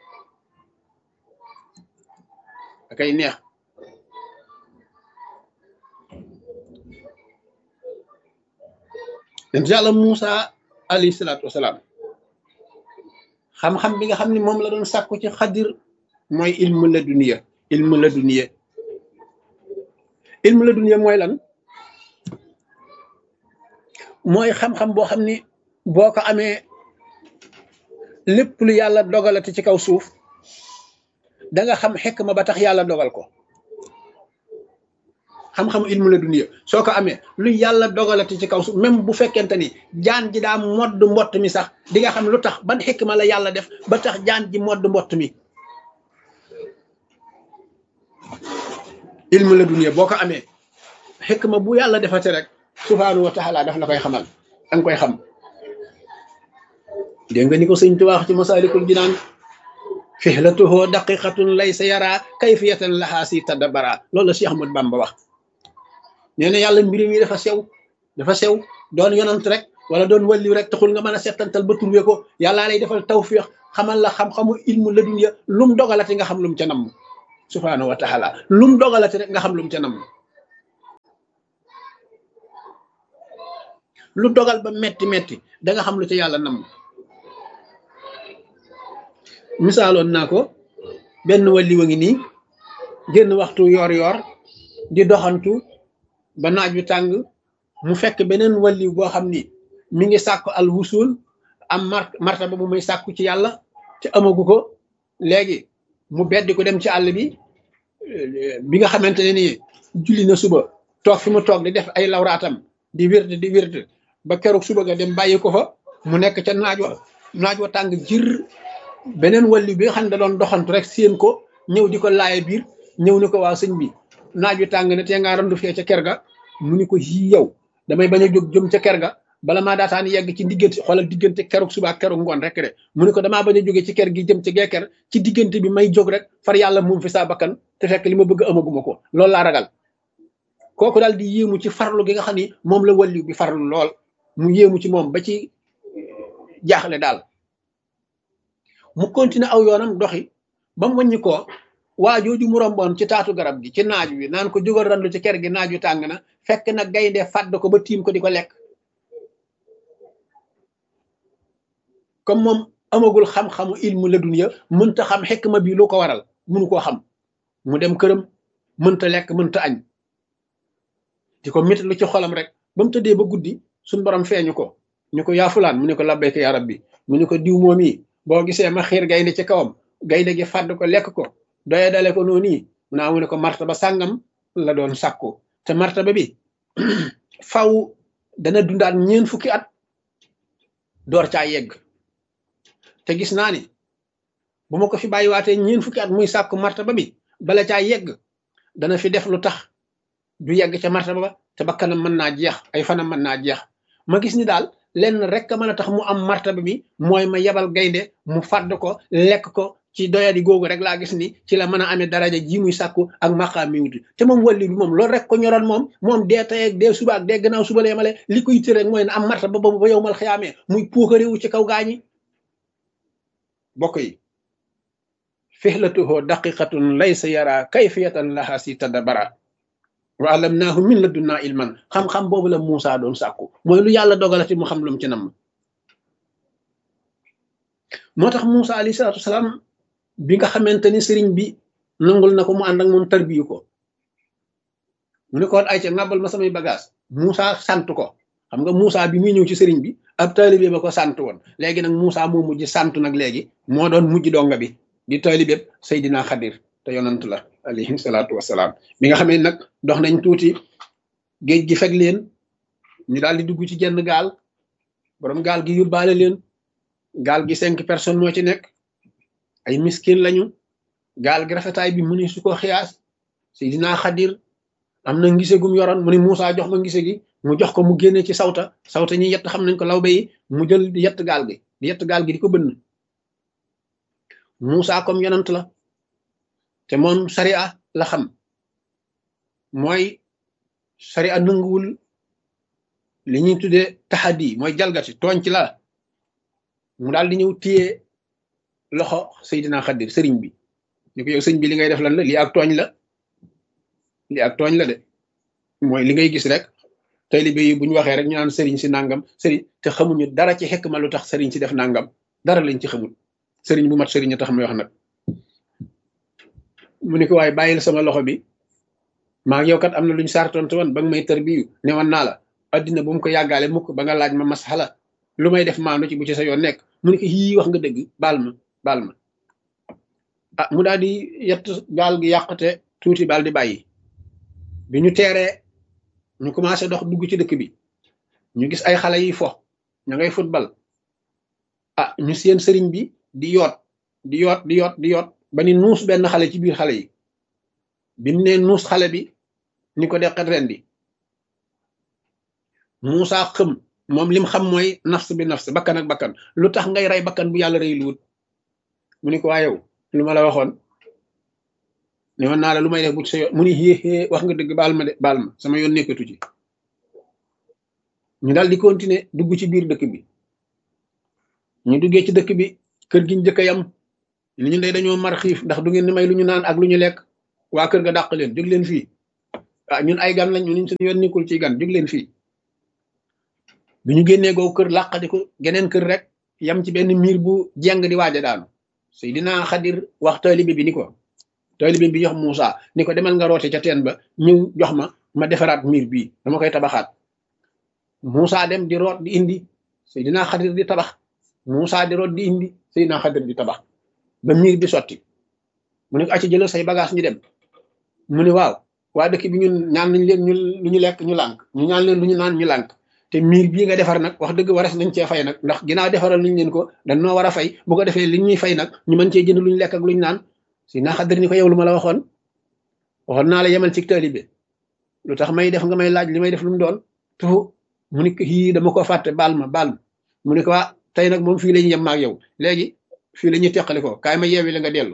yonent yàlla Moussa alayhi salaatu wasalaam xam-xam bi nga xam ne moom la doon sàkku ci Xadir mooy ilmu laduniya mooy lan mooy xam-xam boo xam ni boo ko amee lépp lu yàlla dogalati ci kaw suuf da nga xam xikma ba tax yàlla dogal ko xam-xamu ilmu laduniya soo ko amee lu yàlla dogalati ci kaw suuf même bu fekkente ni jaan ji daa modd mbott mi sax di nga xam lu tax ban xikma la yàlla def ba tax jaan ji modd mbott mi ilmu laduniya boo ko amee xikma bu yàlla defate rek subhaanahu wa taala daf la koy xamal danga koy xam dégg nga ni ko sëñ Tuubaa wax ci Masaalikul Jinaan fihlatuhu daqiqatun laysa yara kayfiyatan lahaa si tadabbara loolu la Cheikh Ahmad Bamba wax nee na yàlla mbir mi dafa sew doon yonant rek wala doon wàlliw rek taxul nga mën a settantal ba turwe ko yàllaa lay defal tawfiix xamal la xam-xamu ilmu ladun ya lum dogalati nga xam lum ca namm subhaanahu wa taala lum dogalati rek nga xam lum ca namm lu dogal ba metti metti da nga xam lu ca yàlla namm misaaloon naa ko benn wàlli wa ngi nii génn waxtu yoor yoor di doxantu ba naaj wi tàng mu fekk beneen wàlli boo xam ni mi ngi sàkku al wusul am martaba bu muy sàkku ci yàlla te amagu ko léegi mu beddi ko dem ci àll bi nga xamante ne nii julli na suba toog fi mu toog di def ay lawraatam di wird ba keroog suba ga dem bàyyi ko fa mu nekk ca naaj wa tàng jir beneen wàlli bi nga xam ne da doon doxantu rek séen ko ñëw di ko laaye biir ñëw ni ko waa sëñ bi naaj wi tàng ne te ngaa randu fee ca ker ga mu ni ko yii yow damay bañ a jóg jëm ca ker ga bala maa daataan yegg ci diggante xoolal diggante keroog suba ak keroog ngoon rek de mu ni ko damaa bañ a jóge ci ker gi jëm ci geeker ci diggante bi may jóg rek far yàlla moom fi saa bakkan te fekk li ma bëgg amaguma ko loolu laa ragal kooku daal di yéemu ci farlu gi nga xam ni moom la wàlliw bi farlu lool mu yéemu ci moom ba ci jaaxle daal mu continuer aw yoonam doxi ba mu wàññi ko waa jooju mu romboon ci taatu garab gi ci naaj wi naan ko jógal randu ci ker gi naaj wi tàng na fekk na gaynde fàdd ko ba tiim ko di ko lekk comme moom amagul xam-xamu ilmu ladun ya mënta xam xikma bi lu ko waral mënu koo xam mu dem këram mënta lekk mënta añ di ko métti lu ci xolam rek ba mu tëddee ba guddi suñ borom feeñu ko ñu ko yaa fulaan mu ne ko labbayka yaa rabbi mu ne ko diw moom yi boo gisee ma xiir gaynde ci kawam gaynde gi fàdd ko lekk ko doye dale ko noonu yi mu ne ko martaba sàngam la doon sàkku te martaba bi faw dana dundaat 4 fukki at door caa yegg te gis naa ni bu ma ko fi bàyyiwaatee 4 fukki at muy sàkku martaba bi bala caa yegg dana fi def lu tax du yegg ca martaba ba te bakkanam mën naa jeex ay fanam mën naa jeex ma gis ni daal lenn rek mën a tax mu am martaba bi mooy ma yebal gaynde mu fàdd ko lekk ko ci doyadi googu rek laa gis ni ci la mën a amee daraja ji muy sàkku ak maqaam mi wuti te moom wàlli bi moom loolu rek ko ñoroon moom dee tey ak dee suba ak dee gannaaw suba la yemale li ko yitte rek mooy na am martaba boobu ba yow mal xiyaamee muy puukarewu ci kaw gaañi bokk yi fihlatuhu daqiqatun laysa yara kayfiyatan laha si tadabara wa alamnaahu min ladunna ilman xam-xam boobu la Moussa doon sàkku mooy lu yàlla dogalati mu xam lu mu ci nam moo tax Moussa alayhi salaatu wasalaam bi nga xamante ni sëriñ bi nangul na ko mu ànd ak moom tarbiyu ko mu ne ko woon ay ca ngàbbal ma samay bagage Moussa sant ko xam nga Moussa bi muy ñëw ci sëriñ bi ab taalibe ba ko sant woon léegi nag Moussa moo mujj sant nag léegi moo doon mujj donga bi di taalibe Seydina Xadir te yonant la alayhi salaatu wasalaam bi nga xamee nag dox nañ tuuti géej gi fekk leen ñu daal di dugg ci genn gaal borom gaal gi yóbbaale leen gaal gi 5 personnes moo ci nekk ay miskin lañu gaal gi rafetaay bi mu ni su ko xiyaas Seydina Xadir am na ngise gum yoroon mu ni Moussa jox ma ngise gi mu jox ko mu génne ci sawta ñi yett xam nañ ko law yi mu jël di yett gaal gi di ko bënn Moussa comme yonant la te moom sariya la xam mooy sariya nanguwul li ñuy tuddee taxadi mooy jalgati tooñ ci la mu daal di ñëw téye loxo Seydina Xadir sëriñ bi ñu ko yow sëñ bi li ngay def lan la lii ak tooñ la de mooy li ngay gis rek taalibe yi bu ñu waxee rek ñu naan sëriñ si nangam sëriñ te xamuñu dara ci xekk ma lu tax sëriñ si def nangam dara lañ ci xamul sëriñ bu mat sëriñ a tax may wax nag mu ne ko waaye bàyyil sama loxo bi maa ngi yow kat am na lu ñu sartonte woon ba nga may tarbiyu ne woon naa la addina bu mu ko yàggaale mukk ba nga laaj ma masala lu may def maandu ci bu ci sa yoon nekk mu ne ko yii wax nga dëgg baal ma ah mu daal di yett gaal gi yàqate tuuti baal di bàyyi bi ñu teeree ñu commencé dox dugg ci dëkk bi ñu gis ay xale yi fo ña ngay football ah ñu seen sëriñ bi di yoot ba ni nuus benn xale ci biir xale yi bi mu ne nuus xale bi ni ko deqat ren di Moussa xëm moom lim xam mooy nafs bi nafs bakkan ak bakkan lu tax ngay rey bakkan bu yàlla rey luwut mu ni ko waa yow lu ma la waxoon ne woon naa la lu may def bu ci sa yoon mu ni xéexée wax nga dëgg baal ma sama yoon nekkatu ci ñu daal di continuer dugg ci biir dëkk bi ñu duggee ci dëkk bi kër gi njëkk a yam ni ñun day dañoo mar xiif ndax du ngeen ni may lu ñu naan ak lu ñu lekk waa kër ga dàq leen jóg leen fii ah ñun ay gan lañ ñun suñu yoon nekkul ci gan jóg leen fii bi ñu génnee googu kër làqati ko geneen kër rek yam ci benn miir bu jeng di waaja daanu Seydina Xadir wax taalibe bi ni ko taalibe bi jox Moussa ni ko demal nga roote ca teen ba ñëw jox ma defaraat miir bii dama koy tabaxaat Moussa dem di root di indi Seydina Xadir di tabax Moussa di root di indi Seydina Xadir di tabax ba miir bi sotti mu ne ko acca jëlal say bagage ñu dem mu ne waaw waa dëkk bi ñun ñaan nañ leen ñu lu ñu lekk ñu lànk ñu ñaan leen lu ñu naan ñu lànk te miir bii nga defar nag wax dëgg waras nañ cee fay nag ndax ginnaaw defaral nañ leen ko dañ noo war a fay bu ko defee li ñuy fay nag ñu mën cee jënd lu ñu lekk ak lu ñu naan Seydina Xadir ni ko yow lu ma la waxoon naa la yemal ci taalibe lu tax may def nga may laaj li may def lu mu doon tufu mu ne ko yii dama ko fàtte baal ma mu ne ko waa tey nag moom fii la ñu yem maag yow léegi fii la ñuy teqali ko kaay ma yeewi la nga dellu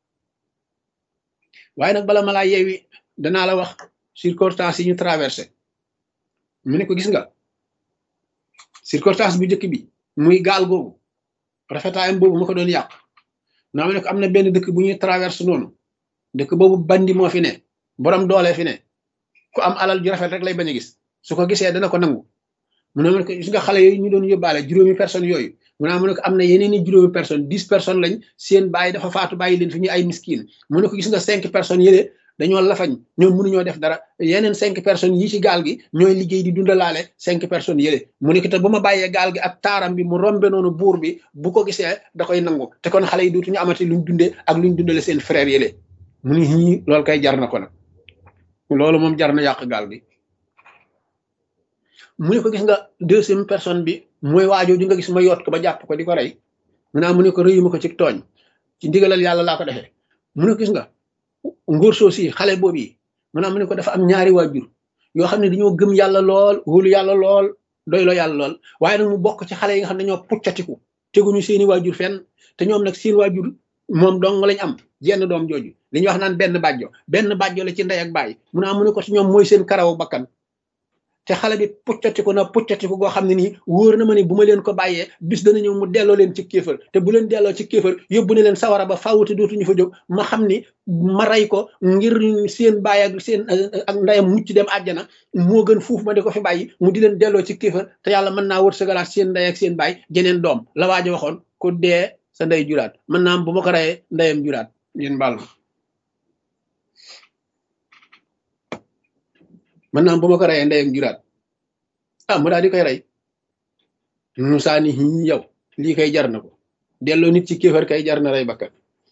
waaye nag bala ma laa yeewi danaa la wax circonstance yi ñu traversé mu ne ko gis nga circonstance bu njëkk bi muy gaal googu rafetaayam boobu ma ko doon yàq naa ma ne ko am na benn dëkk bu ñuy traversé noonu dëkk boobu bandi moo fi ne borom doole fi ne ku am alal ju rafet rek lay bañ a gis su ko gisee dana ko nangu mu ne ma ne ko gis nga xale yooyu ñu doon yóbbaale juróomi personnes yooyu mu ne ko am na yeneen i juróomi personnes 10 personnes lañ seen bàyyi dafa faatu bàyyi leen fi ñu ay miskiin mu ne ko gis nga 5 personnes yële dañoo lafañ ñoom mënuñoo def dara yeneen 5 personnes yi ci gaal gi ñooy liggéey di dundalaale 5 personnes yële mu ne ko te bu ma bàyyee gaal gi ak taaram bi mu rombe noonu buur bi bu ko gisee da koy nangu te kon xale yi dootuñu amati luñ dundee ak luñ dundale seen frère yële mu ne ñii loolu kay jar na ko nag loolu moom jar na yàq gaal gi mu ne ko gis nga deuxième personne bi mooy waajoo di nga gis ma yoot ko ba jàpp ko di ko rey mu ne ko rëyuma ko ci tooñ ci ndigalal yàlla laa ko defee mu ne ko gis nga ngóor soosi xale boobu yi mu ne ko dafa am ñaari waajur yoo xam ne dañoo gëm yàlla lool wóolu yàlla lool doyloo yàlla lool waaye nag mu bokk ci xale yi nga xam ne dañoo puccatiku teguñu seeni waajur fenn te ñoom nag seen waajur moom dong lañ am jenn doom jooju li ñuy wax naan benn bàjjo la ci ndey ak baay mu ne ko ci ñoom mooy seen karawu bakkan te xale bi puccatiku goo xam ne nii wóor na ma ne bu ma leen ko bàyyee bis dana ñëw mu delloo leen ci kéefër te bu leen delloo ci kéefër yóbbu na leen sawara ba fawute dootuñu fa jóg ma xam ni ma rey ko ngir seen baay ak seen ak ndeyam mucc dem àjjana moo gën fuuf ma di ko fi bàyyi mu di leen delloo ci kéefër te yàlla mën naa wërsëgalaat seen ndey ak seen baay jeneen doom la waajo waxoon ku dee sa ndey juraat mën naa am bu ma ko reyee ndeyam juraat ngeen baal ma mën naa am bu ma ko reyee ndeyam juraat mu daal di koy rey Moussa ni yow lii kay jar na ko delloo nit ci kéefar kay jar na rey bakkan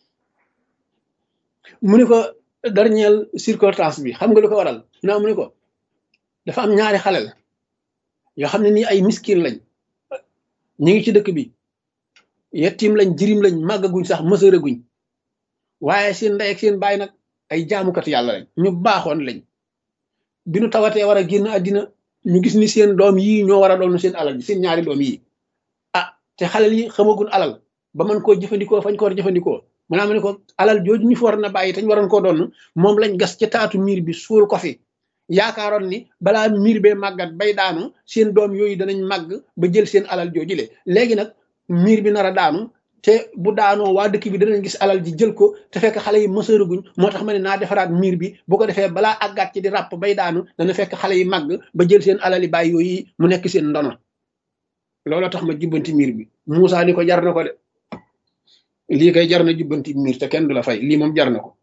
mu ne ko dernière circonstance bi xam nga lu ko waral mu ne ko dafa am ñaari xale la yoo xam ne nii ay miskin lañ ñu ngi ci dëkk bi yettim lañ jirim lañ màggaguñ sax mësëraguñ waaye seen ndey ak seen baay nag ay jaamukat yàlla lañ ñu baaxoon lañ bi nu tawatee war a génn àddina ñu gis ni seen doom yii ñoo war a doon seen alal bi seen ñaari doom yii te xalal yi xamagul alal ba mën koo jëfandikoo fañ ko war a jëfandikoo maanaam ne ko alal jooju ñu fi war na bàyyi te ñu waroon koo doon moom lañ gas ca taatu miir bi suul ko fi yaakaaroon ni balaa miir bee màggat bay daanu seen doom yooyu danañ màgg ba jël seen alal jooju le léegi nag miir bi nar a daanu te bu daanoo waa dëkk bi danañ gis alal ji jël ko te fekk xale yi mësëraguñ moo tax ma ne naa defaraat miir bi bu ko defee balaa àggaat ci di ràpp bay daanu dana fekk xale yi màgg ba jël seen alal yi bàyyi yooyu mu nekk seen ndono looloo tax ma jubbanti miir bi Moussa ni ko jar na ko de lii kay jar na jubbanti miir te kenn du la fay lii moom jar na ko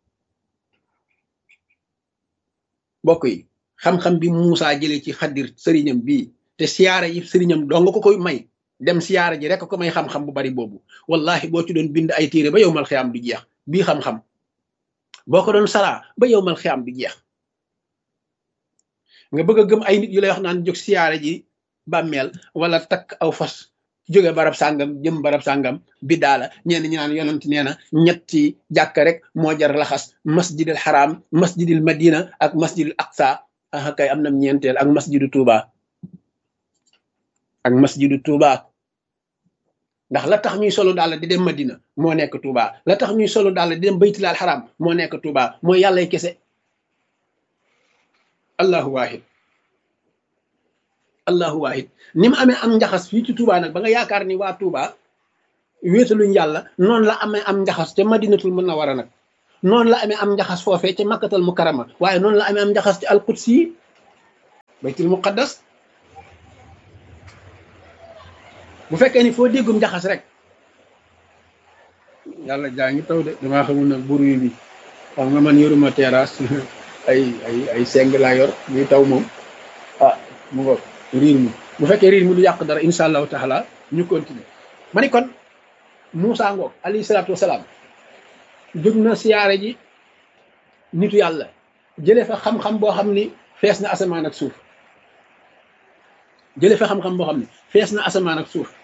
mbokk yi xam-xam bi Moussa jëlee ci Xadir sëriñam bii te siyaara yi sëriñam doo nga ko koy may dem siyaara ji rek ko may xam-xam bu bari boobu wallahi boo ci doon bind ay téere ba yow mal xiyaam du jeex bii xam-xam boo ko doon saraa ba yow mal xiyaam du jeex nga bëgg a gëm ay nit yu lay wax naan jóg siyaara ji bàmmeel wala takk aw fas jóge barab sàngam jëm barab sàngam biddaa la ñenn ñi naan yonent nee na ñetti jàkk rek moo jar laxas masjidil haram masjidil madina ak masjidil aqsa kay am na ñeenteel ak masjidu Touba ak masjidu Touba ndax la tax ñuy solo daal di dem madina moo nekk Touba la tax ñuy solo daal di dem baytul haram moo nekk Touba mooy yàllay kese allahu wahid allahu wahid ni mu amee am njaxas fii ci Touba nag ba nga yaakaar ni waa Touba wéetaluñ yàlla noonu la amee am njaxas ca madinatul munawwara nag noonu la amee am njaxas foofee ca makkatal mukarrama waaye noonu la amee am njaxas ci alquds yi baytul muqaddas bu fekkee ni foo déggum njaxas rek yàlla jaa ngi taw de damaa xamul nag buru bi xam nga man yoruma terrasse ay seng laa yor muy taw moom ah mu ngo riir mi bu fekkee riir mi du yàq dara insha allahu taala ñu continuer ma ni kon Moussa ngoog alayhi salaatu wasalaam jóg na siyaare ji nitu yàlla jële fa xam-xam boo xam ni fees na asamaan ak suuf jële fa xam-xam boo xam ni fees na asamaan ak suuf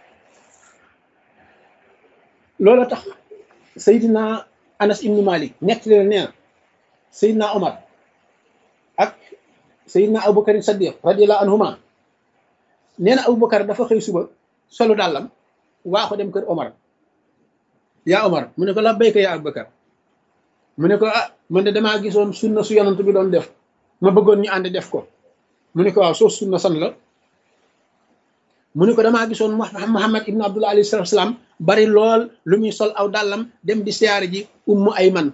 loolu tax Seydina Anas ibnu Malik nekk leen nee na Seydina Omar ak Seydina Aboubacar Saddiq radiyallahu anhuma nee na Aboubacar dafa xëy suba solu dàllam waa ko dem kër Omar yaa Omar mu ne ko la béyka yaa Aboubacar mu ne ko ah man de damaa gisoon sunna su yonant bi doon def ma bëggoon ñu ànd def ko mu ne ko waaw soo sunna san la mu ne ko damaa gisoon Muhammad ibn Abdullah alayhi salatu wasalaam bari lool lu muy sol aw dàllam dem di siyaare ji ummu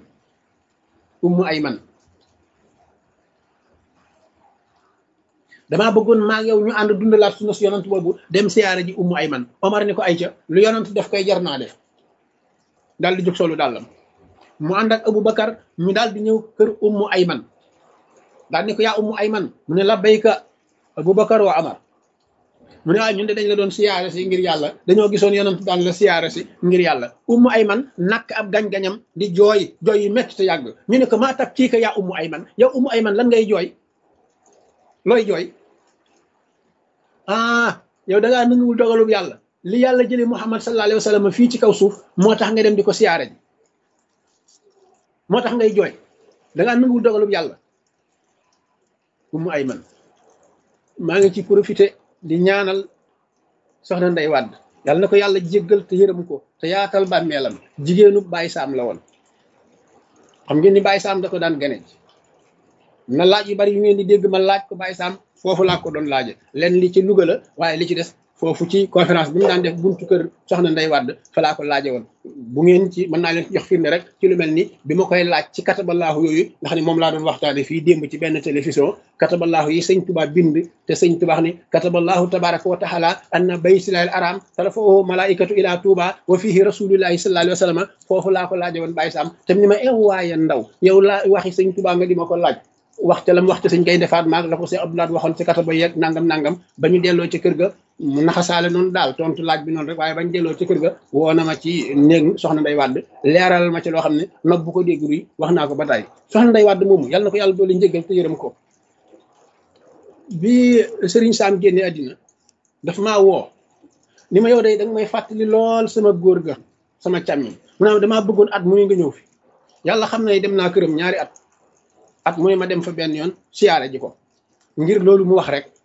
ayman damaa bëggoon maa yow ñu ànd dundalaat sunna su yonant boobu dem siyaare ji ummu ayman Omar ni ko ayca lu yonant def koy jar naa def daal di jóg solu dàllam mu ànd ak Aboubacar ñu daal di ñëw kër ummu ayman daal ni ko yaa ummu ayman mu ne labbayka Aboubacar wa Omar mu ne waaye ñun de dañ la doon siyaare si ngir yàlla dañoo gisoon yonent daan la siyaare si ngir yàlla ummu ayman nakk ab gañ-gañam di jooy jooy yu métti te yàgg ñu ne ko maa tab kii ka yaa ummu ayman yow ummu ayman lan ngay jooy looy jooy ah yow da ngaa nanguwul dogalub yàlla li yàlla jëlee Muhammad sallallahu alayhi wa sallam fii ci kaw suuf moo tax nga dem di ko siyaare ji moo tax ngay jooy da ngaa nanguwul dogalub yàlla ummu ayman maa ngi ci profité di ñaanal soxna Ndey Wàdd yàlla na ko yàlla jéggal te yërëm ko te yaatal bàmmeelam jigéenu Baye Sam la woon xam ngeen ni Baye Sam da ko daan gane na laaj yu bari yu ngeen di dégg ma laaj ko Baye Sam foofu laa ko doon laaje leen li ci Louga la waaye li ci des foofu ci conférence bi mu daan def buntu kër soxna Ndey Wàdd fa laa ko laaje woon bu ngeen ci mën naa leen ci jox firnde rek ci lu mel ni bi ma koy laaj ci kataballaahu yooyu nga xam ne moom laa doon waxtaane fii démb ci benn télévision kataballaahu yi sëñ Tuubaa bind te sëñ Tuubaa ni kataballaahu tabaraka wa taala anna baytillaahil haram tarfa'uhu malaikatu ila Tuubaa wa fihi rasulillahi sallallahu alayhi wa sallam foofu laa ko laaje woon Baye Sam te ni ma waaye ndaw yow laa waxi sëñ Tuubaa nga di ma ko laaj waxte lam waxte sëñ Gaynde Fatma la ko Seex Abdoulaye waxoon ci kataba yeeg nangam ba ñu delloo ci kër ga mu naxasaale noonu daal tontu laaj bi noonu rek waaye bañ delloo ci kër ga woo na ma ci néeg soxna Ndey Wàdd leeral ma ci loo xam ne nopp bu ko dégg ruy wax naa ko ba tey soxna Ndey Wàdd moomu yàlla na ko yàlla doole njëggal te yërëm ko bi Sëriñ Sam génne àddina daf maa woo ni ma yow day danga may fàttali lool sama góor ga sama càmmiñ mu ne damaa bëggoon at mu nga ñëw fi yàlla xam ne dem naa këram ñaari at mu ne ma dem fa benn yoon siyaare ji ko ngir loolu mu wax rek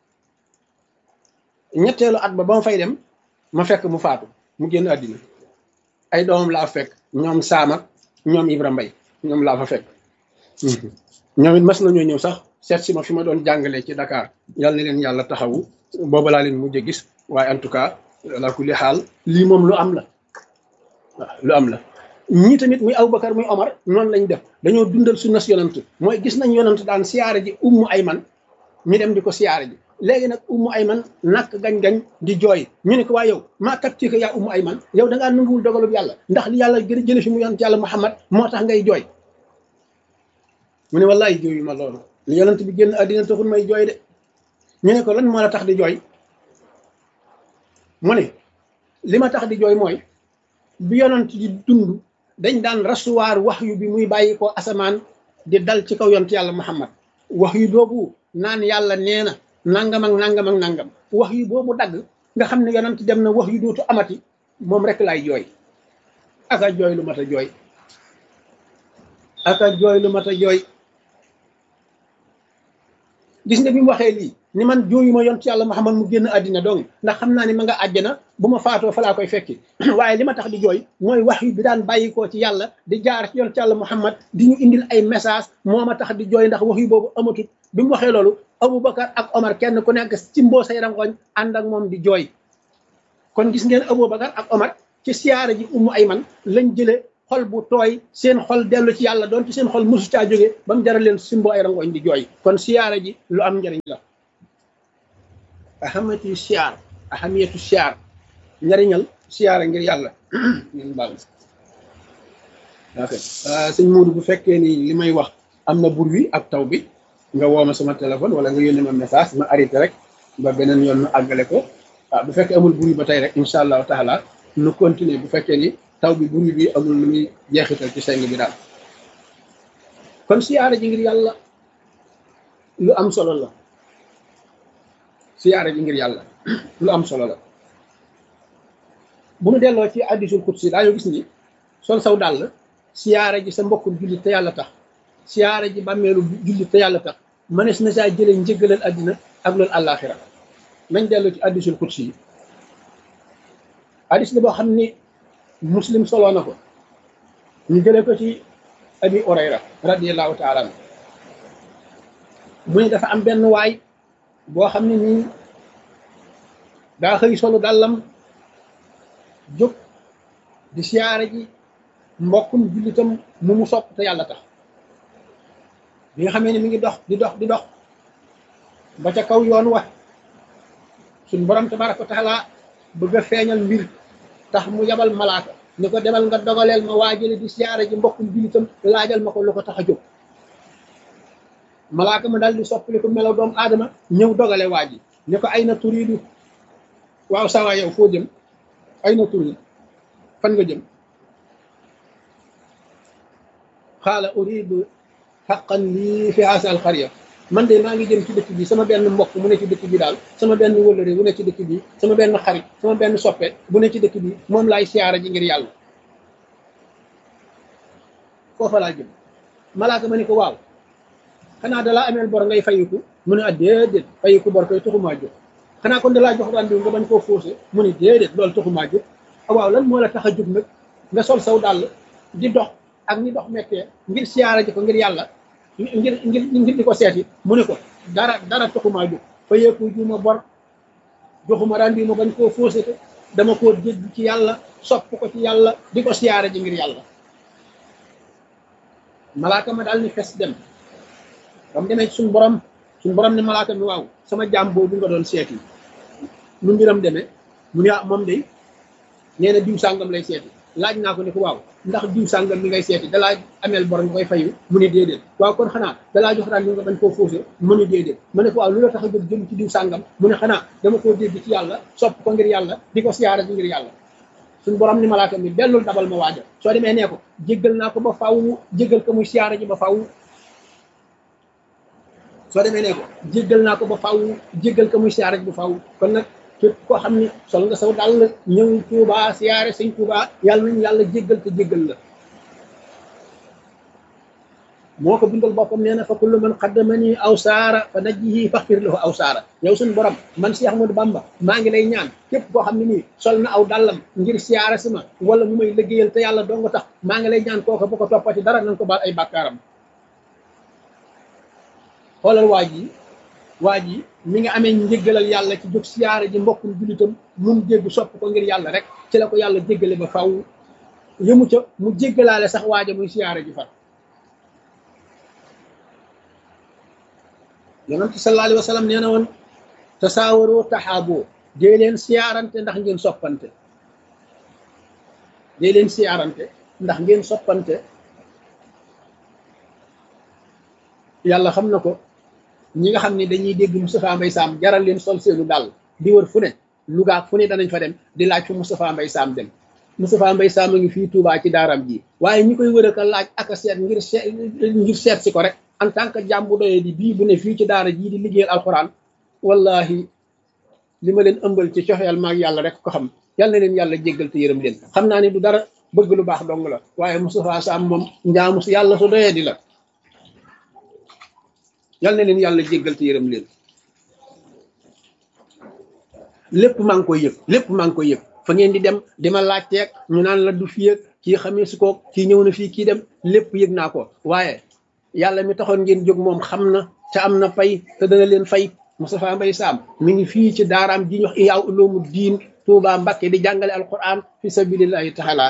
ñetteelu at ba ma fay dem ma fekk mu faatu mu génn àddina ay doomam laa fekk ñoom Saam ak ñoom Ibra Mbay ñoom laa fa fekk ñoom it mas nañoo ñëw sax seet si ma fi ma doon jàngalee ci Dakar yàlla na leen yàlla taxawu booba laa leen mujj gis waaye en tout cas la kulli xaal lii moom lu am la waaw lu am la ñii tamit muy Aboubacar muy Omar noonu lañ def dañoo dundal sunna si yonant mooy gis nañ yonant daan siyaare ji ummu ayman ñu dem di ko siyaare ji léegi nag ummu ayman nakk gañ-gañ di jooy ñu ne ko waa yow maa tabti ko yaa ummu ayman yow da ngaa nanguwul dogalub yàlla ndax li yàlla gën a jële fi mu yonant yàlla Muhammad moo tax ngay jooy mu ne wallaay jooyu ma loolu li yonant bi génn àddina taxul may jooy de ñu ne ko lan moo la tax di jooy mu ne li ma tax di jooy mooy bi yonant di dund dañ daan rasuwaar wax yu bi muy bàyyi ko asamaan di dal ci kaw yonent yàlla Muhammad wax yu boobu naan yàlla nee na nangam ak nangam ak nangam wax yu boobu dagg nga xam ne yonent dem na wax yu dootu amati moom rek laay jooy aka jooy lu mat a jooy aka jooy lu mat a jooy gis nga bi mu waxee lii ni man jooyuma yonent yàlla Muhammad mu génn àddina dong ndax xam naa ni ma nga àjjana bu ma faatoo fa laa koy fekki waaye li ma tax di jooy mooy wax yu bi daan bàyyikoo ci yàlla di jaar ci yonent yàlla Muhammad di ñu indil ay message moo ma tax di jooy ndax wax yu boobu amatut bi mu waxee loolu Aboubacar ak Omar kenn ku nekk ci mboo say rangoñ ànd ak moom di jooy kon gis ngeen Aboubacar ak Omar ci siyaara ji Ummu Ayman lañ jële xol bu tooy seen xol dellu ci yàlla doon ci seen xol mosu caa jóge ba mu jaral leen simbo ay rangoñ di jooy kon siyaara ji lu am njëriñ la ahamiyatu siyaar njëriñal siyaara ngir yàlla ngeen baal ok sëñ Modou bu fekkee ni li may wax am na bur wi ak taw bi nga woo ma sama téléphone wala nga yónnee ma message ma arrêté rek ba beneen yoon nu àggale ko bu fekkee amul bur wi ba tey rek incha allahu taala nu continuer bu fekkee ni taw bi bur bi amul lu muy jeexital ci seng bi daal kon siyaara ji ngir yàlla lu am solo la siyaara ji ngir yàlla lu am solo la bu nu delloo ci hadiisul qudsi daañu gis ni sol saw dàll siyaara ji sa mbokkum jullit te yàlla tax siyaara ji bàmmeelu jullit te yàlla tax mënees na saa jëlee njëggalal àddina ak loolu àllaaxira nañ delloo ci hadiisul qudsi yi hadiis la boo xam ni muslim soloo na ko ñu jëlee ko ci abi Hurayra radiyallahu taala anhu mu ne dafa am benn waay boo xam ne nii daa xëy solu dàllam jóg di siyaara ji mbokkum jullitam mu sopp te yàlla tax bi nga xamee ne mi ngi dox di dox ba ca kaw yoon wa suñ borom tabaraka wa taala bëgg a feeñal mbir tax mu yabal malaaka ni ko demal nga dogaleel ma waajale di siyaara ji mbokkum jullitam laajal ma ko lu ko tax a jóg malaaka ma daal di soppali ko melaw doomu aadama ñëw dogale waa ji ne ko ay na turiidu waaw sawa yow foo jëm ay na turiidu fan nga jëm xaala uriidu xaqan lii fi haasa al xarya man de maa ngi jëm ci dëkk bi sama benn mbokk mu ne ci dëkk bi daal sama benn wëllëre bu ne ci dëkk bi sama benn xarit sama benn soppe bu ne ci dëkk bi moom laay siyaara ji ngir yàlla foofa laa jëm malaaka ma ni ko waaw xanaa dalaa ameel bor ngay fayiku mu ne déedéet fayiku bor koy taxumaa jóg xanaa kon dalaa jox rendez-vous nga bañ koo faussé mu ne déedéet loolu taxumaa jóg waaw lan moo la tax a jóg nag nga sol saw dàll di dox ak ni dox mettee ngir siyaara ji ko ngir yàlla ngir di ko seeti mu ne ko dara taxumaa jóg fayeeku juma bor joxuma rendez-vous ma bañ koo faussé te dama koo dégg ci yàlla sopp ko ci yàlla di ko siyaara ji ngir yàlla malaaka ma daal ni fes dem bam demee suñ borom ne malaaka mi waaw sama jaam boobu nga doon seeti nu mbiram demee mu ne moom de nee na diw sàngam lay seeti laaj naa ko ne ko waaw ndax diw sàngam mi ngay seeti dalaa ameel bor nga koy fayu mu ne déedéet waaw kon xanaa dalaa jox rendez-vous nga bañ koo faussé mu ne déedéet ma ne ko waaw lu la tax a jóg jëm ci diw sàngam mu ne xanaa dama koo dégg ci yàlla sopp ko ngir yàlla di ko siyaara ji ngir yàlla suñ borom ni malaaka mi dellul dabal ma waaja soo demee nee ko jéggal naa ko ba faw jéggal ko muy siyaara ji ba faw soo demee nee ko jéggal naa ko ba faw jéggal ko muy siyaara ji ba faw kon nag képp koo xam ne sol nga saw dal ñëw Tuubaa siyaare sëñ Tuubaa yàlla nañu yàlla jéggal te jéggal la moo ko bindal boppam nee na fa kullu man qaddamani aw saara fa najjihi faxfir lahu aw saara yow suñu borom man Cheikh Ahmadou Bamba maa ngi lay ñaan képp koo xam ne nii sol na aw dàllam ngir siyaare si ma wala mu may liggéeyal te yàlla dong tax maa ngi lay ñaan kooka bu ko toppati dara nañ ko baal ay bàkkaaram xoolal waa ji mi nga amee njéggalal yàlla ci jóg siyaare ji mbokkum jullitam mun jégg sopp ko ngir yàlla rek ci la ko yàlla jéggale ba faw yëmu ca mu jéggalaale sax waaja muy siyaare ji far yonent sallallahu alayhi wa sallam nee na woon tasaawaroo taxaaboo dee leen siyaarante ndax ngeen soppante dee leen siyaarante ndax ngeen soppante yàlla xam na ko ñi nga xam ne dañuy dégg Moustapha Mbaye Sam jaral leen sol seenu dàll di wër fu ne Louga fu ne danañ fa dem di laaj fu Moustapha Mbaye Sam dem Moustapha Mbaye Sam a ngi fii Touba ci daaram ji waaye ñi koy wër ak a laaj ak a seet ngir seet si ko rek en tant que jàmm bu doyee di bii bu ne fii ci daara jii di liggéeyal alxuraan wallahi li ma leen ëmbal ci coxeel maag yàlla rek ko xam yàlla na leen yàlla jéggal te yërëm leen xam naa ne du dara bëgg lu baax dong la waaye Moustapha Sam moom njaamu yàlla su doyee di la yàlla na leen yàlla jéggal te yërëm leen lépp maa ngi koy yëg fa ngeen di dem dima laajteeg ñu naan la du fii ak kii xamee su ko kii ñëw na fii kii dem lépp yëg naa ko waaye yàlla mi taxoon ngeen jóg moom xam na te am na fay te dana leen fay Moustapha Mbaye Sam mi ngi fii ci daaraam ji ñu wax Ihya Ulumuddin Tuubaa Mbàkke di jàngale alquran fi sabilillahi taala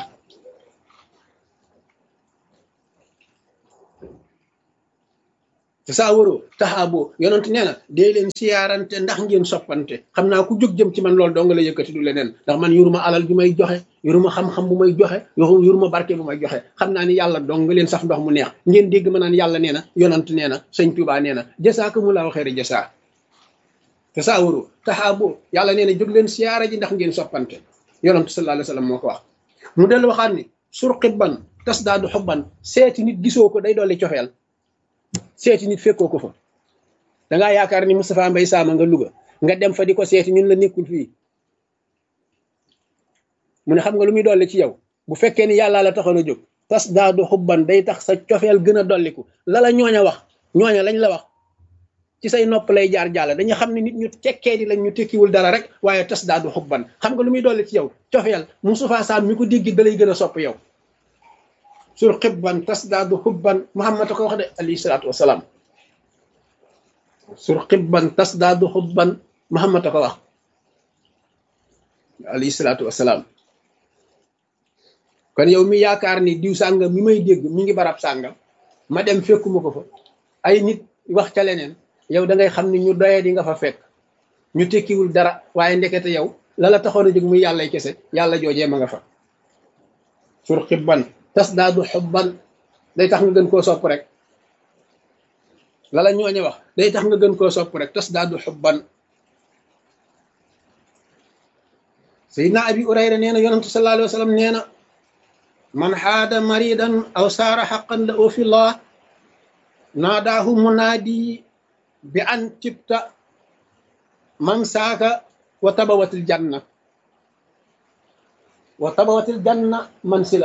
te saa waroo taxaaboo yonent nee na dee leen siyaarante ndax ngeen soppante xam naa ku jóg jëm ci man loolu dong la yëkkati du leneen ndax man yoruma alal ju may joxe yoruma xam-xam bu may joxe yoruma barke bu may joxe xam naa ni yàlla dong nga leen saf ndox mu neex ngeen dégg ma naan yàlla nee na yonent nee na sëñ Tuubaa nee na jasaakumullahu xayra jasaa te saa waroo taxaaboo yàlla nee na jóg leen siyaara ji ndax ngeen soppante yonent sallallahu alayhi wa sallam moo ko wax mu dellu waxaat ni surqibban tasdaadu xubban seeti nit gisoo ko day dolli cofeel seeti nit fekkoo ko fa dangaa yaakaar ni Moustapha Mbaye Sama nga Louga nga dem fa di ko seeti ñun la nekkul fii mu ne xam nga lu muy dolli ci yow bu fekkee ni yàllaa la taxoon a jóg tas daadu xubban day tax sa cofeel gën a dolliku la ñooña wax ñooña lañ la wax ci say nopp lay jaar jàll dañu xam ne nit ñu tekkee di lañ ñu tekkiwul dara rek waaye tas daadu xubban xam nga lu muy dolli ci yow cofeel Moustapha Sam mi ko dégg da lay gën a sopp yow sur xibban tasdaadu xubban Muhammad a ko wax de alayhi salaatu wasalaam sur xibban tasdaadu xubban Muhammad a ko wax alayhi salaatu wasalaam kon yow mi yaakaar ni diw sàngam mi may dégg mi ngi barab sàngam ma dem fekkuma ko fa ay nit wax ca leneen yow da ngay xam ni ñu doyee di nga fa fekk ñu tekkiwul dara waaye ndekete yow la taxoon a jóg muy yàllay kese yàlla joojee ma nga fa sur xibban tasdaadu xubban day tax nga gën koo sopp rek la ñooñe wax day tax nga gën koo sopp rek tasdaadu xubban Seydina Abi Hurayra nee na yonantu sallallahu alayhi wa sallam nee na man xaada maridan aw saara xaqan la oo fi llah naadaahu munaadi bi an tibta man saaka wa tabawatil janna man sila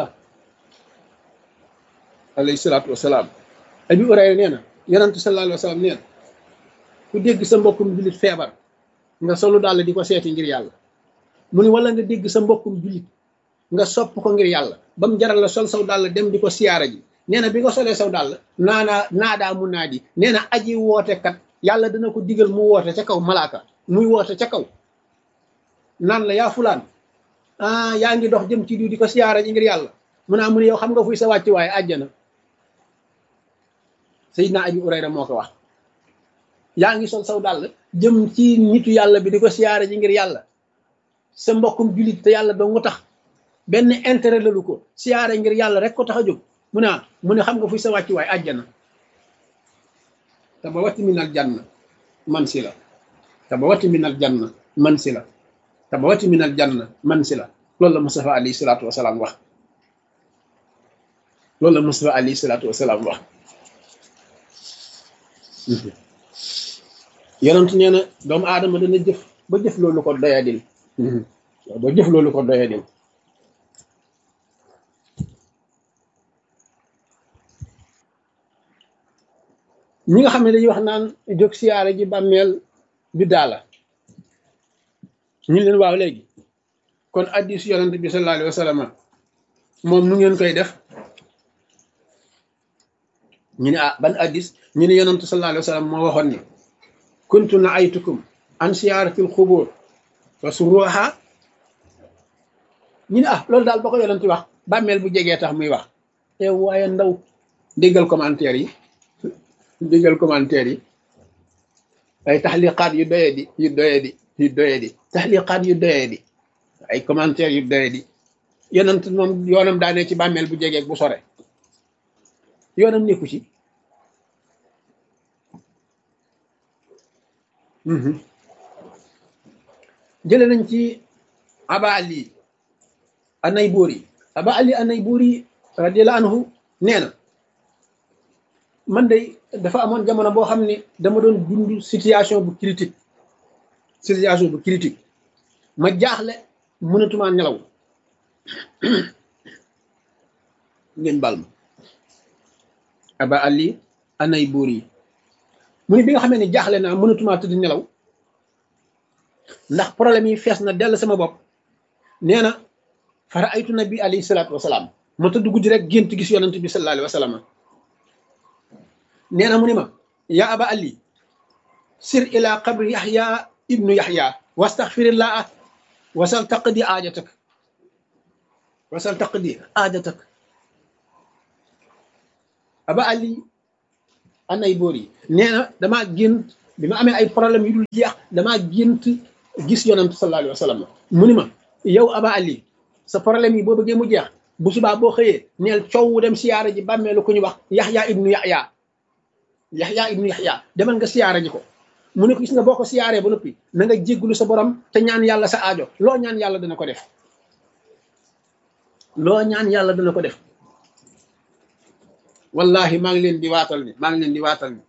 alayhi salaatu wasalaam Abi Hurayra nee na yonantu sallallahu alayhi wa sallam nee na ku dégg sa mbokkum jullit feebar nga solu daal di ko seeti ngir yàlla mu ni wala nga dégg sa mbokkum jullit nga sopp ko ngir yàlla ba mu jaral la sol saw dàll dem di ko siyaara ji nee na bi nga solee saw dàll naadaa mu naadi nee na aji woote kat yàlla dana ko digal mu woote ca kaw malaaka muy woote ca kaw naan la yaa fulaan yaa ngi dox jëm ci diw di ko siyaara ji ngir yàlla mu naa mu ne yow xam nga fuy sa wàcc waaye àjjana Seydina Abi Hurayra moo ko wax yaa ngi sol saw dàll jëm ci nitu yàlla bi di ko siyaara ji ngir yàlla sa mbokkum jullit te yàlla doo nga tax benn intérêt lalu ko siyaara ngir yàlla rek ko tax a jóg mu ne xam nga fuy sa wàcc waaye àjjana tabawati minal janna mansila tabawati minal janna mansila tabawati minal janna mansila loolu la Mustafa alayhi salaatu wasalaam wax loolu la Mustafa alayhi salaatu wasalaam wax yonent nee na doomu aadama dana jëf ba jëf loolu ko doyadil ba jëf loolu ko doyadil ñi nga xam ne dañuy wax naan jóg siyaare ji bàmmeel bi daala ñu leen waaw léegi kon addis yonent bi sallallahu alayhi wa sallam moom nu ngeen koy def ñu ne ban addis ñu ne yonent sallallahu alayhi wa sallam moo waxoon ni kuntu naaytukum an siyaaratil xubur wa suruha ñu ne loolu daal ba ko yonent wax bàmmeel bu jegee tax muy wax te waaye ndaw déggal commentaire yi ay taxliqaat yu doyedi taxliqaat yu doyedi ay commentaire yu doyedi yonent moom yoonam daane ci bàmmeel bu jegeeg bu sore yoonam nekku ci jële nañ ci Aba Ali An-Nayburi radiyallahu anhu nee na man day dafa amoon jamono boo xam ne dama doon dund situation bu critique ma jaaxle mënatumaa nelaw ngeen bal ma Aba Ali An-Nayburi mu ne bi nga xamee ne jaaxle naa mënatumaa tëdd nelaw ndax problème yi fees na dell sama bopp nee na fara aytu nabi alayhi salaatu wasalaam ma tëdd guddi rek gént gis yonent bi sallallahu alayhi wa sallam nee na mu ni ma yaa Aba Ali sir ila qabri Yaxya ibnu Yaxya wastaxfirillah wasal taqdi aajatak wasal taqdi aajatak aba ali anay boor yi nee na damaa gént bi ma amee ay problème yu dul jeex damaa gént gis yonent sallallahu alayhi wa sallam mu ni ma yow aba ali sa problème yi boo bëggee mu jeex bu subaa boo xëyee neel coow dem siyaara ji bàmmeelu ku ñu wax yaxya ibnu yaxya demal nga siyaara ji ko mu ne ko gis nga boo ko siyaaree ba noppi na nga jégglu sa borom te ñaan yàlla sa aajo loo ñaan yàlla dana ko def loo ñaan yàlla dana ko def wallahi maa ngi leen di waatal ni